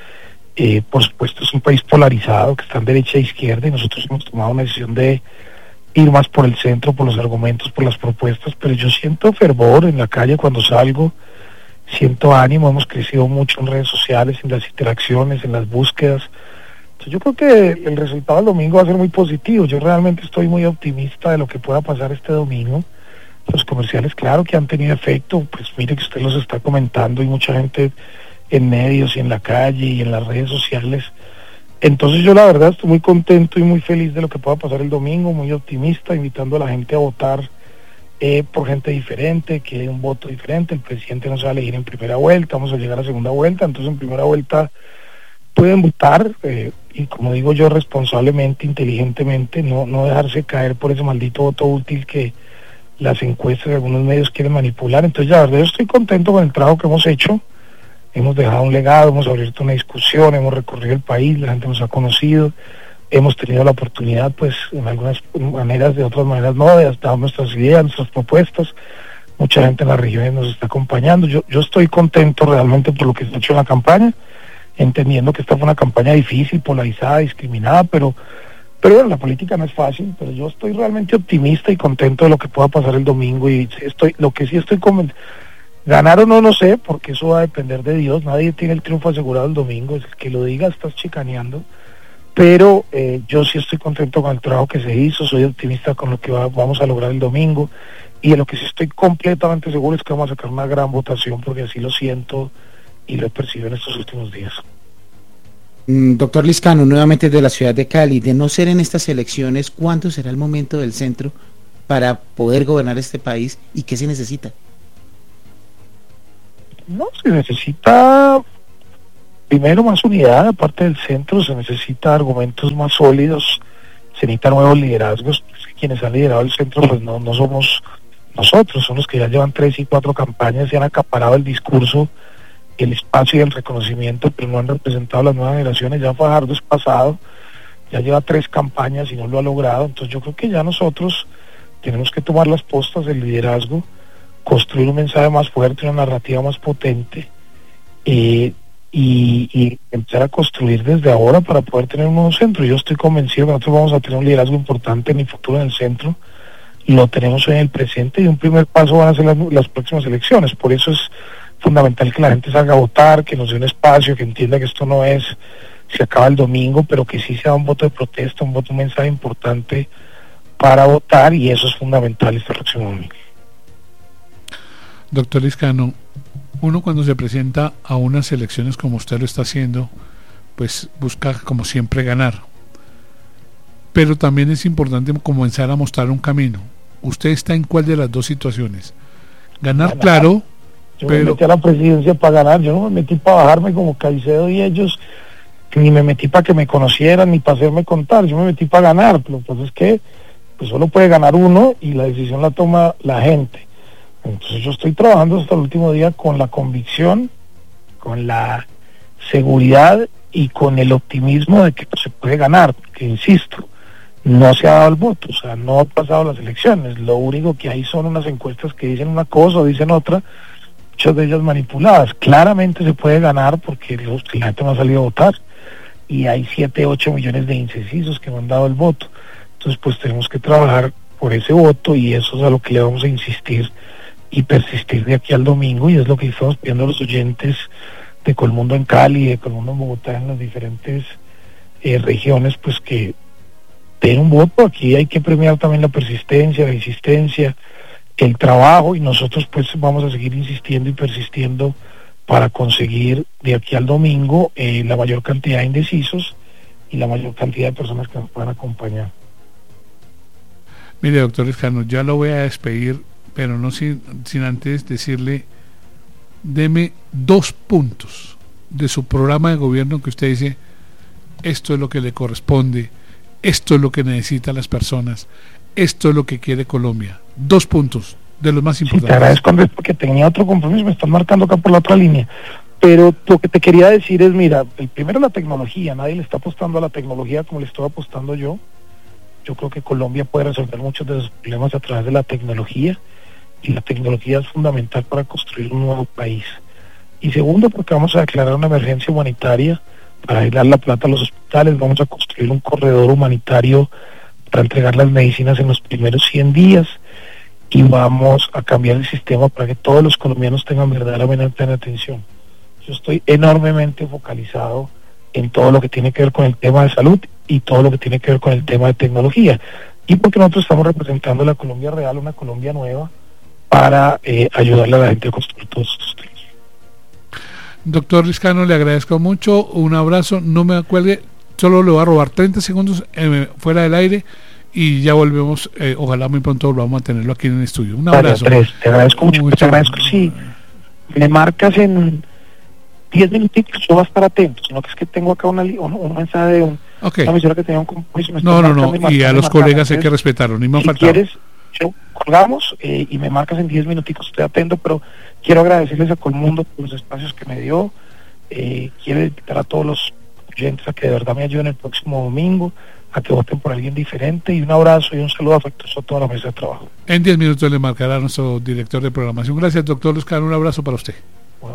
Speaker 8: Por supuesto es un país polarizado, que está en derecha e izquierda, y nosotros hemos tomado una decisión de ir más por el centro, por los argumentos, por las propuestas. Pero yo siento fervor en la calle cuando salgo, siento ánimo. Hemos crecido mucho en redes sociales, en las interacciones, en las búsquedas. Yo creo que el resultado del domingo va a ser muy positivo. Yo realmente estoy muy optimista de lo que pueda pasar este domingo. Los comerciales, claro que han tenido efecto, pues mire que usted los está comentando, y mucha gente en medios y en la calle y en las redes sociales. Entonces yo la verdad estoy muy contento y muy feliz de lo que pueda pasar el domingo, muy optimista, invitando a la gente a votar por gente diferente, que dé un voto diferente. El presidente no se va a elegir en primera vuelta, vamos a llegar a segunda vuelta. Entonces en primera vuelta pueden votar, y como digo yo, responsablemente, inteligentemente, no dejarse caer por ese maldito voto útil que las encuestas de algunos medios quieren manipular. Entonces la verdad yo estoy contento con el trabajo que hemos hecho. Hemos dejado un legado, hemos abierto una discusión, hemos recorrido el país, la gente nos ha conocido, hemos tenido la oportunidad, pues en algunas maneras, de otras maneras no, de dar nuestras ideas, nuestras propuestas. Mucha gente en las regiones nos está acompañando. Yo estoy contento realmente por lo que se ha hecho en la campaña, entendiendo que esta fue una campaña difícil, polarizada, discriminada, pero bueno, la política no es fácil. Pero yo estoy realmente optimista y contento de lo que pueda pasar el domingo, y lo que sí estoy convencido, ganar o no sé, porque eso va a depender de Dios. Nadie tiene el triunfo asegurado el domingo, es el que lo diga estás chicaneando. Pero yo sí estoy contento con el trabajo que se hizo, soy optimista con lo que vamos a lograr el domingo, y de lo que sí estoy completamente seguro es que vamos a sacar una gran votación, porque así lo siento y lo he percibido en estos últimos días.
Speaker 5: Doctor Liscano, nuevamente de la ciudad de Cali, de no ser en estas elecciones, ¿cuándo será el momento del centro para poder gobernar este país y qué se necesita?
Speaker 8: No, se necesita primero más unidad de parte del centro, se necesita argumentos más sólidos, se necesitan nuevos liderazgos. Quienes han liderado el centro pues no somos nosotros, son los que ya llevan 3 y 4 campañas y han acaparado el discurso, el espacio y el reconocimiento, pero no han representado a las nuevas generaciones. Ya Fajardo es pasado, ya lleva 3 campañas y no lo ha logrado. Entonces yo creo que ya nosotros tenemos que tomar las postas del liderazgo, construir un mensaje más fuerte, una narrativa más potente, y empezar a construir desde ahora para poder tener un nuevo centro. Yo estoy convencido que nosotros vamos a tener un liderazgo importante en el futuro en el centro, lo tenemos hoy en el presente, y un primer paso van a ser las próximas elecciones. Por eso es fundamental que la gente salga a votar, que nos dé un espacio, que entienda que esto no es, se acaba el domingo, pero que sí sea un voto de protesta, un mensaje importante para votar, y eso es fundamental este próximo domingo.
Speaker 1: Doctor Liscano, uno cuando se presenta a unas elecciones como usted lo está haciendo, pues busca como siempre ganar, pero también es importante comenzar a mostrar un camino. ¿Usted está en cuál de las dos situaciones? Ganar. Claro.
Speaker 8: Yo
Speaker 1: pero...
Speaker 8: me metí a la presidencia para ganar, yo no me metí para bajarme como Caicedo y ellos, ni me metí para que me conocieran, ni para hacerme contar, yo me metí para ganar. Pero pues es que pues solo puede ganar uno y la decisión la toma la gente. Entonces yo estoy trabajando hasta el último día con la convicción, con la seguridad y con el optimismo de que se puede ganar, porque insisto, no se ha dado el voto, o sea, no ha pasado las elecciones, lo único que hay son unas encuestas que dicen una cosa o dicen otra, muchas de ellas manipuladas. Claramente se puede ganar porque la gente no ha salido a votar y hay 7-8 millones de indecisos que no han dado el voto. Entonces pues tenemos que trabajar por ese voto, y eso es a lo que le vamos a insistir y persistir de aquí al domingo, y es lo que estamos pidiendo a los oyentes de Colmundo en Cali, de Colmundo en Bogotá, en las diferentes regiones, pues que den un voto. Aquí hay que premiar también la persistencia, la insistencia, el trabajo, y nosotros pues vamos a seguir insistiendo y persistiendo para conseguir de aquí al domingo la mayor cantidad de indecisos y la mayor cantidad de personas que nos puedan acompañar.
Speaker 1: Mire, doctor Liscano, ya lo voy a despedir, pero no sin antes decirle, deme 2 puntos de su programa de gobierno que usted dice, esto es lo que le corresponde, esto es lo que necesitan las personas, esto es lo que quiere Colombia. 2 puntos de los más importantes.
Speaker 8: Sí, te agradezco, Andrés, porque tenía otro compromiso, me están marcando acá por la otra línea. Pero lo que te quería decir es, mira, el primero la tecnología, nadie le está apostando a la tecnología como le estoy apostando yo. Yo creo que Colombia puede resolver muchos de sus problemas a través de la tecnología, y la tecnología es fundamental para construir un nuevo país. Y segundo, porque vamos a declarar una emergencia humanitaria para ir a dar la plata a los hospitales, vamos a construir un corredor humanitario para entregar las medicinas en los primeros 100 días, y vamos a cambiar el sistema para que todos los colombianos tengan verdaderamente atención. Yo estoy enormemente focalizado en todo lo que tiene que ver con el tema de salud y todo lo que tiene que ver con el tema de tecnología, y porque nosotros estamos representando la Colombia real, una Colombia nueva, para ayudarle a la gente a construir todos estos temas.
Speaker 1: Doctor Liscano, le agradezco mucho, un abrazo, no me acuerde, solo le voy a robar 30 segundos fuera del aire y ya volvemos, ojalá muy pronto volvamos a tenerlo aquí en el estudio. Un abrazo.
Speaker 8: Andrés, te agradezco mucho, te agradezco, sí, me marcas en 10 minutitos, yo voy a estar atento, sino que es que tengo acá un mensaje de una emisora que tenía un compromiso.
Speaker 1: No, y a los colegas hay que respetarlo, ni me han faltado.
Speaker 8: ¿Quieres? Yo colgamos y me marcas en 10 minutitos, estoy atento, pero quiero agradecerles a Colmundo por los espacios que me dio. Quiero invitar a todos los oyentes a que de verdad me ayuden el próximo domingo, a que voten por alguien diferente, y un abrazo y un saludo afectuoso a toda la mesa de trabajo.
Speaker 1: En 10 minutos le marcará a nuestro director de programación. Gracias, doctor Liscano, un abrazo para usted.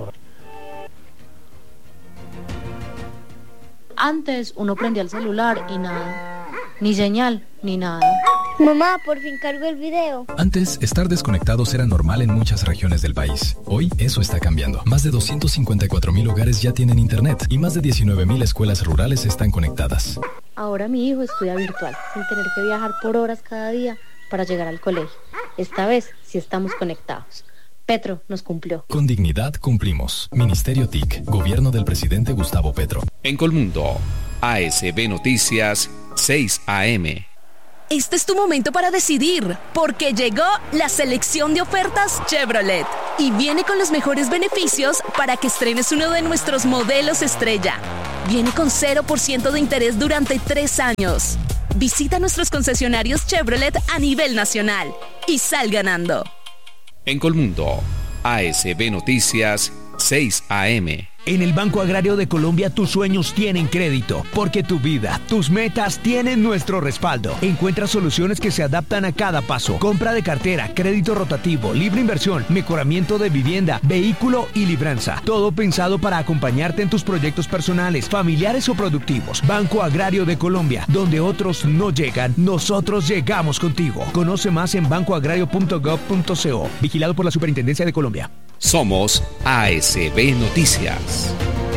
Speaker 9: Antes uno prendía el celular y nada, ni señal, ni nada.
Speaker 10: Mamá, por fin cargo el video.
Speaker 11: Antes, estar desconectados era normal en muchas regiones del país. Hoy, eso está cambiando. Más de 254,000 hogares ya tienen internet y más de 19,000 escuelas rurales están conectadas.
Speaker 9: Ahora mi hijo estudia virtual, sin tener que viajar por horas cada día para llegar al colegio. Esta vez sí estamos conectados. Petro nos cumplió.
Speaker 11: Con dignidad cumplimos. Ministerio TIC, Gobierno del Presidente Gustavo Petro.
Speaker 12: En Colmundo, ASB Noticias, 6 AM.
Speaker 13: Este es tu momento para decidir, porque llegó la selección de ofertas Chevrolet y viene con los mejores beneficios para que estrenes uno de nuestros modelos estrella. Viene con 0% de interés durante 3 años. Visita nuestros concesionarios Chevrolet a nivel nacional y sal ganando.
Speaker 12: En Colmundo, ASB Noticias, 6 AM.
Speaker 14: En el Banco Agrario de Colombia tus sueños tienen crédito, porque tu vida, tus metas tienen nuestro respaldo. Encuentra soluciones que se adaptan a cada paso. Compra de cartera, crédito rotativo, libre inversión, mejoramiento de vivienda, vehículo y libranza. Todo pensado para acompañarte en tus proyectos personales, familiares o productivos. Banco Agrario de Colombia, donde otros no llegan, nosotros llegamos contigo. Conoce más en bancoagrario.gov.co. Vigilado por la Superintendencia de Colombia.
Speaker 12: Somos ASB Noticias.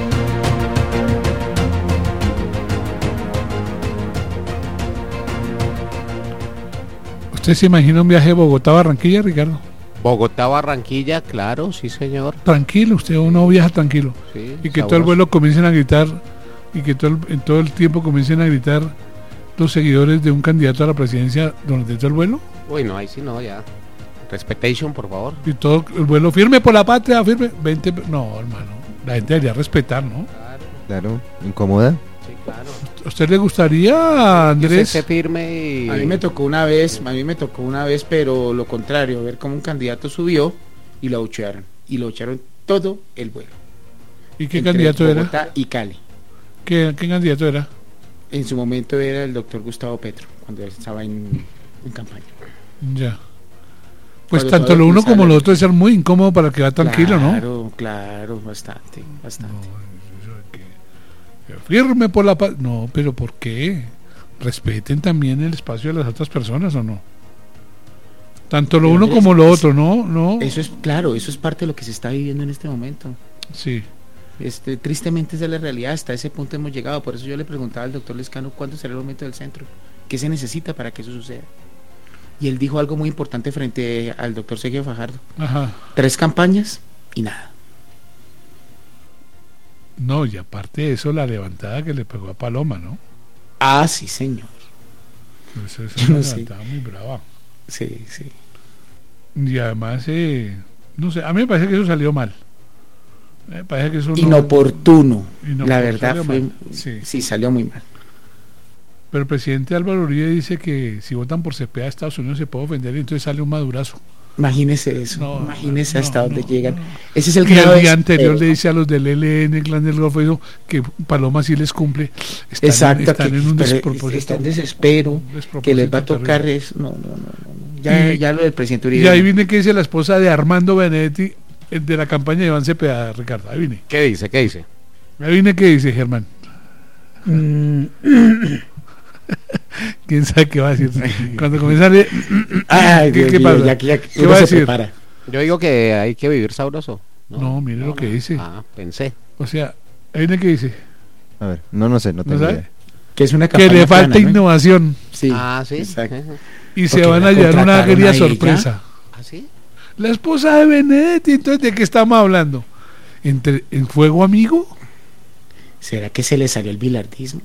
Speaker 1: ¿Usted se imagina un viaje de Bogotá a Barranquilla, Ricardo?
Speaker 6: Bogotá-Barranquilla, claro, sí señor.
Speaker 1: Tranquilo, usted uno viaja tranquilo.
Speaker 6: Sí,
Speaker 1: y que
Speaker 6: sabroso.
Speaker 1: todo el vuelo comiencen a gritar, y que en todo el tiempo comiencen a gritar los seguidores de un candidato a la presidencia durante todo el vuelo.
Speaker 6: Uy, no, ahí sí no, ya. Respetation, por favor.
Speaker 1: Y todo el vuelo, firme por la patria, firme. 20, no, hermano, la gente debería respetar, ¿no?
Speaker 3: Claro, incomoda.
Speaker 6: Sí, claro.
Speaker 1: ¿A usted le gustaría, Andrés?
Speaker 6: Se firme y...
Speaker 5: A mí me tocó una vez, pero lo contrario, ver cómo un candidato subió y lo abuchearon. Y lo abuchearon todo el vuelo.
Speaker 1: ¿Y qué
Speaker 5: Entre
Speaker 1: candidato
Speaker 5: Bogotá
Speaker 1: era?
Speaker 5: y Cali.
Speaker 1: ¿Qué candidato era?
Speaker 5: En su momento era el doctor Gustavo Petro, cuando estaba en campaña.
Speaker 1: Ya. Pues
Speaker 5: Cuando
Speaker 1: tanto lo uno como lo otro es ser muy incómodo para que va tranquilo, ¿no?
Speaker 5: Claro, bastante.
Speaker 1: Firme por la paz. No, pero ¿por qué? Respeten también el espacio de las otras personas, ¿o no? Tanto lo uno como lo otro, ¿no?
Speaker 5: Eso es claro, eso es parte de lo que se está viviendo en este momento.
Speaker 1: Sí.
Speaker 5: Tristemente esa es la realidad, hasta ese punto hemos llegado. Por eso yo le preguntaba al doctor Lescano cuándo será el momento del centro, qué se necesita para que eso suceda. Y él dijo algo muy importante frente al doctor Sergio Fajardo.
Speaker 1: Ajá.
Speaker 5: 3 campañas y nada.
Speaker 1: No, y aparte de eso, la levantada que le pegó a Paloma, ¿no?
Speaker 5: Ah, sí, señor.
Speaker 1: Eso es una levantada muy brava.
Speaker 5: Sí, sí.
Speaker 1: Y además, no sé, a mí me parece que eso salió mal. Me parece que eso
Speaker 5: inoportuno. La verdad fue, sí, salió muy mal.
Speaker 1: Pero el presidente Álvaro Uribe dice que si votan por Cepeda de Estados Unidos se puede ofender y entonces sale un madurazo.
Speaker 5: Imagínese eso, imagínese hasta dónde llegan. Ese es el
Speaker 1: y
Speaker 5: grado
Speaker 1: el día anterior le dice a los del ELN, el Clan del Golfo, eso, que Paloma sí les cumple. Están en un despropósito.
Speaker 5: Está en desespero, que les va a tocar eso. No. Ya lo del presidente Uribe.
Speaker 1: Y ahí viene que dice la esposa de Armando Benedetti, de la campaña de Iván Cepeda, Ricardo. Ahí viene.
Speaker 6: ¿Qué dice?
Speaker 1: Ahí viene que dice, Germán. ¿Quién sabe qué va a decir? Cuando comienza a leer... ¿Qué pasa? ¿Qué va a decir?
Speaker 6: Yo digo que hay que vivir sabroso.
Speaker 1: No, mire lo que dice.
Speaker 6: Pensé.
Speaker 1: O sea, ahí viene que dice.
Speaker 3: A ver, no sé, no tengo idea.
Speaker 5: Que es una
Speaker 1: que le falta
Speaker 5: plana, ¿no?
Speaker 1: innovación.
Speaker 5: Sí.
Speaker 6: Sí.
Speaker 5: Exacto.
Speaker 1: Y se van a llevar una querida sorpresa.
Speaker 6: ¿Ah, sí?
Speaker 1: La esposa de Benedetti, entonces, ¿de qué estamos hablando? ¿En fuego amigo?
Speaker 5: ¿Será que se le salió el bilardismo?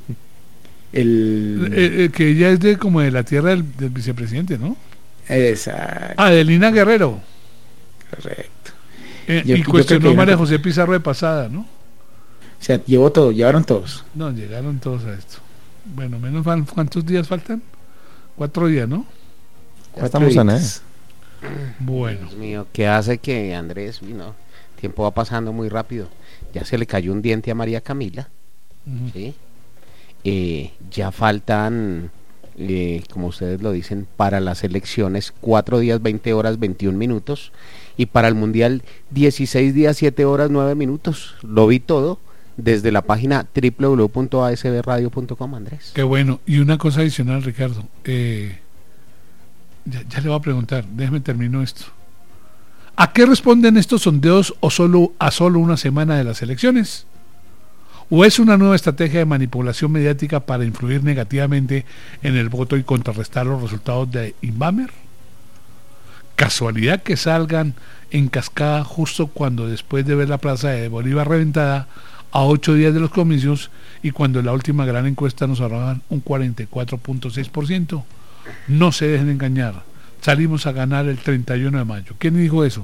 Speaker 1: Que ella es como de la tierra del vicepresidente, ¿no?
Speaker 5: Exacto.
Speaker 1: De Lina Guerrero.
Speaker 5: Correcto.
Speaker 1: Y cuestionó María José Pizarro de pasada, ¿no?
Speaker 5: O sea, llevaron todos.
Speaker 1: No, llegaron todos a esto. Bueno, menos ¿cuántos días faltan? 4 días, ¿no?
Speaker 3: Ya estamos a nada.
Speaker 6: Bueno. Dios mío, ¿qué hace que Andrés, tiempo va pasando muy rápido? Ya se le cayó un diente a María Camila. ¿Sí? Ya faltan, como ustedes lo dicen, para las elecciones 4 días, 20 horas, 21 minutos, y para el Mundial 16 días, 7 horas, 9 minutos. Lo vi todo desde la página www.asbradio.com, Andrés.
Speaker 1: Qué bueno. Y una cosa adicional, Ricardo, ya le voy a preguntar, déjeme termino esto. ¿A qué responden estos sondeos a solo una semana de las elecciones? ¿O es una nueva estrategia de manipulación mediática para influir negativamente en el voto y contrarrestar los resultados de Inbamer? casualidad que salgan en cascada justo cuando después de ver la Plaza de Bolívar reventada, a 8 días de los comicios, y cuando la última gran encuesta nos arrojan un 44.6%. No se dejen engañar, salimos a ganar el 31 de mayo. ¿Quién dijo eso?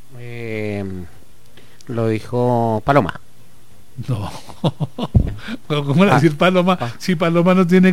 Speaker 6: Lo dijo Paloma.
Speaker 1: No. ¿Cómo era decir Paloma? Si Paloma no tiene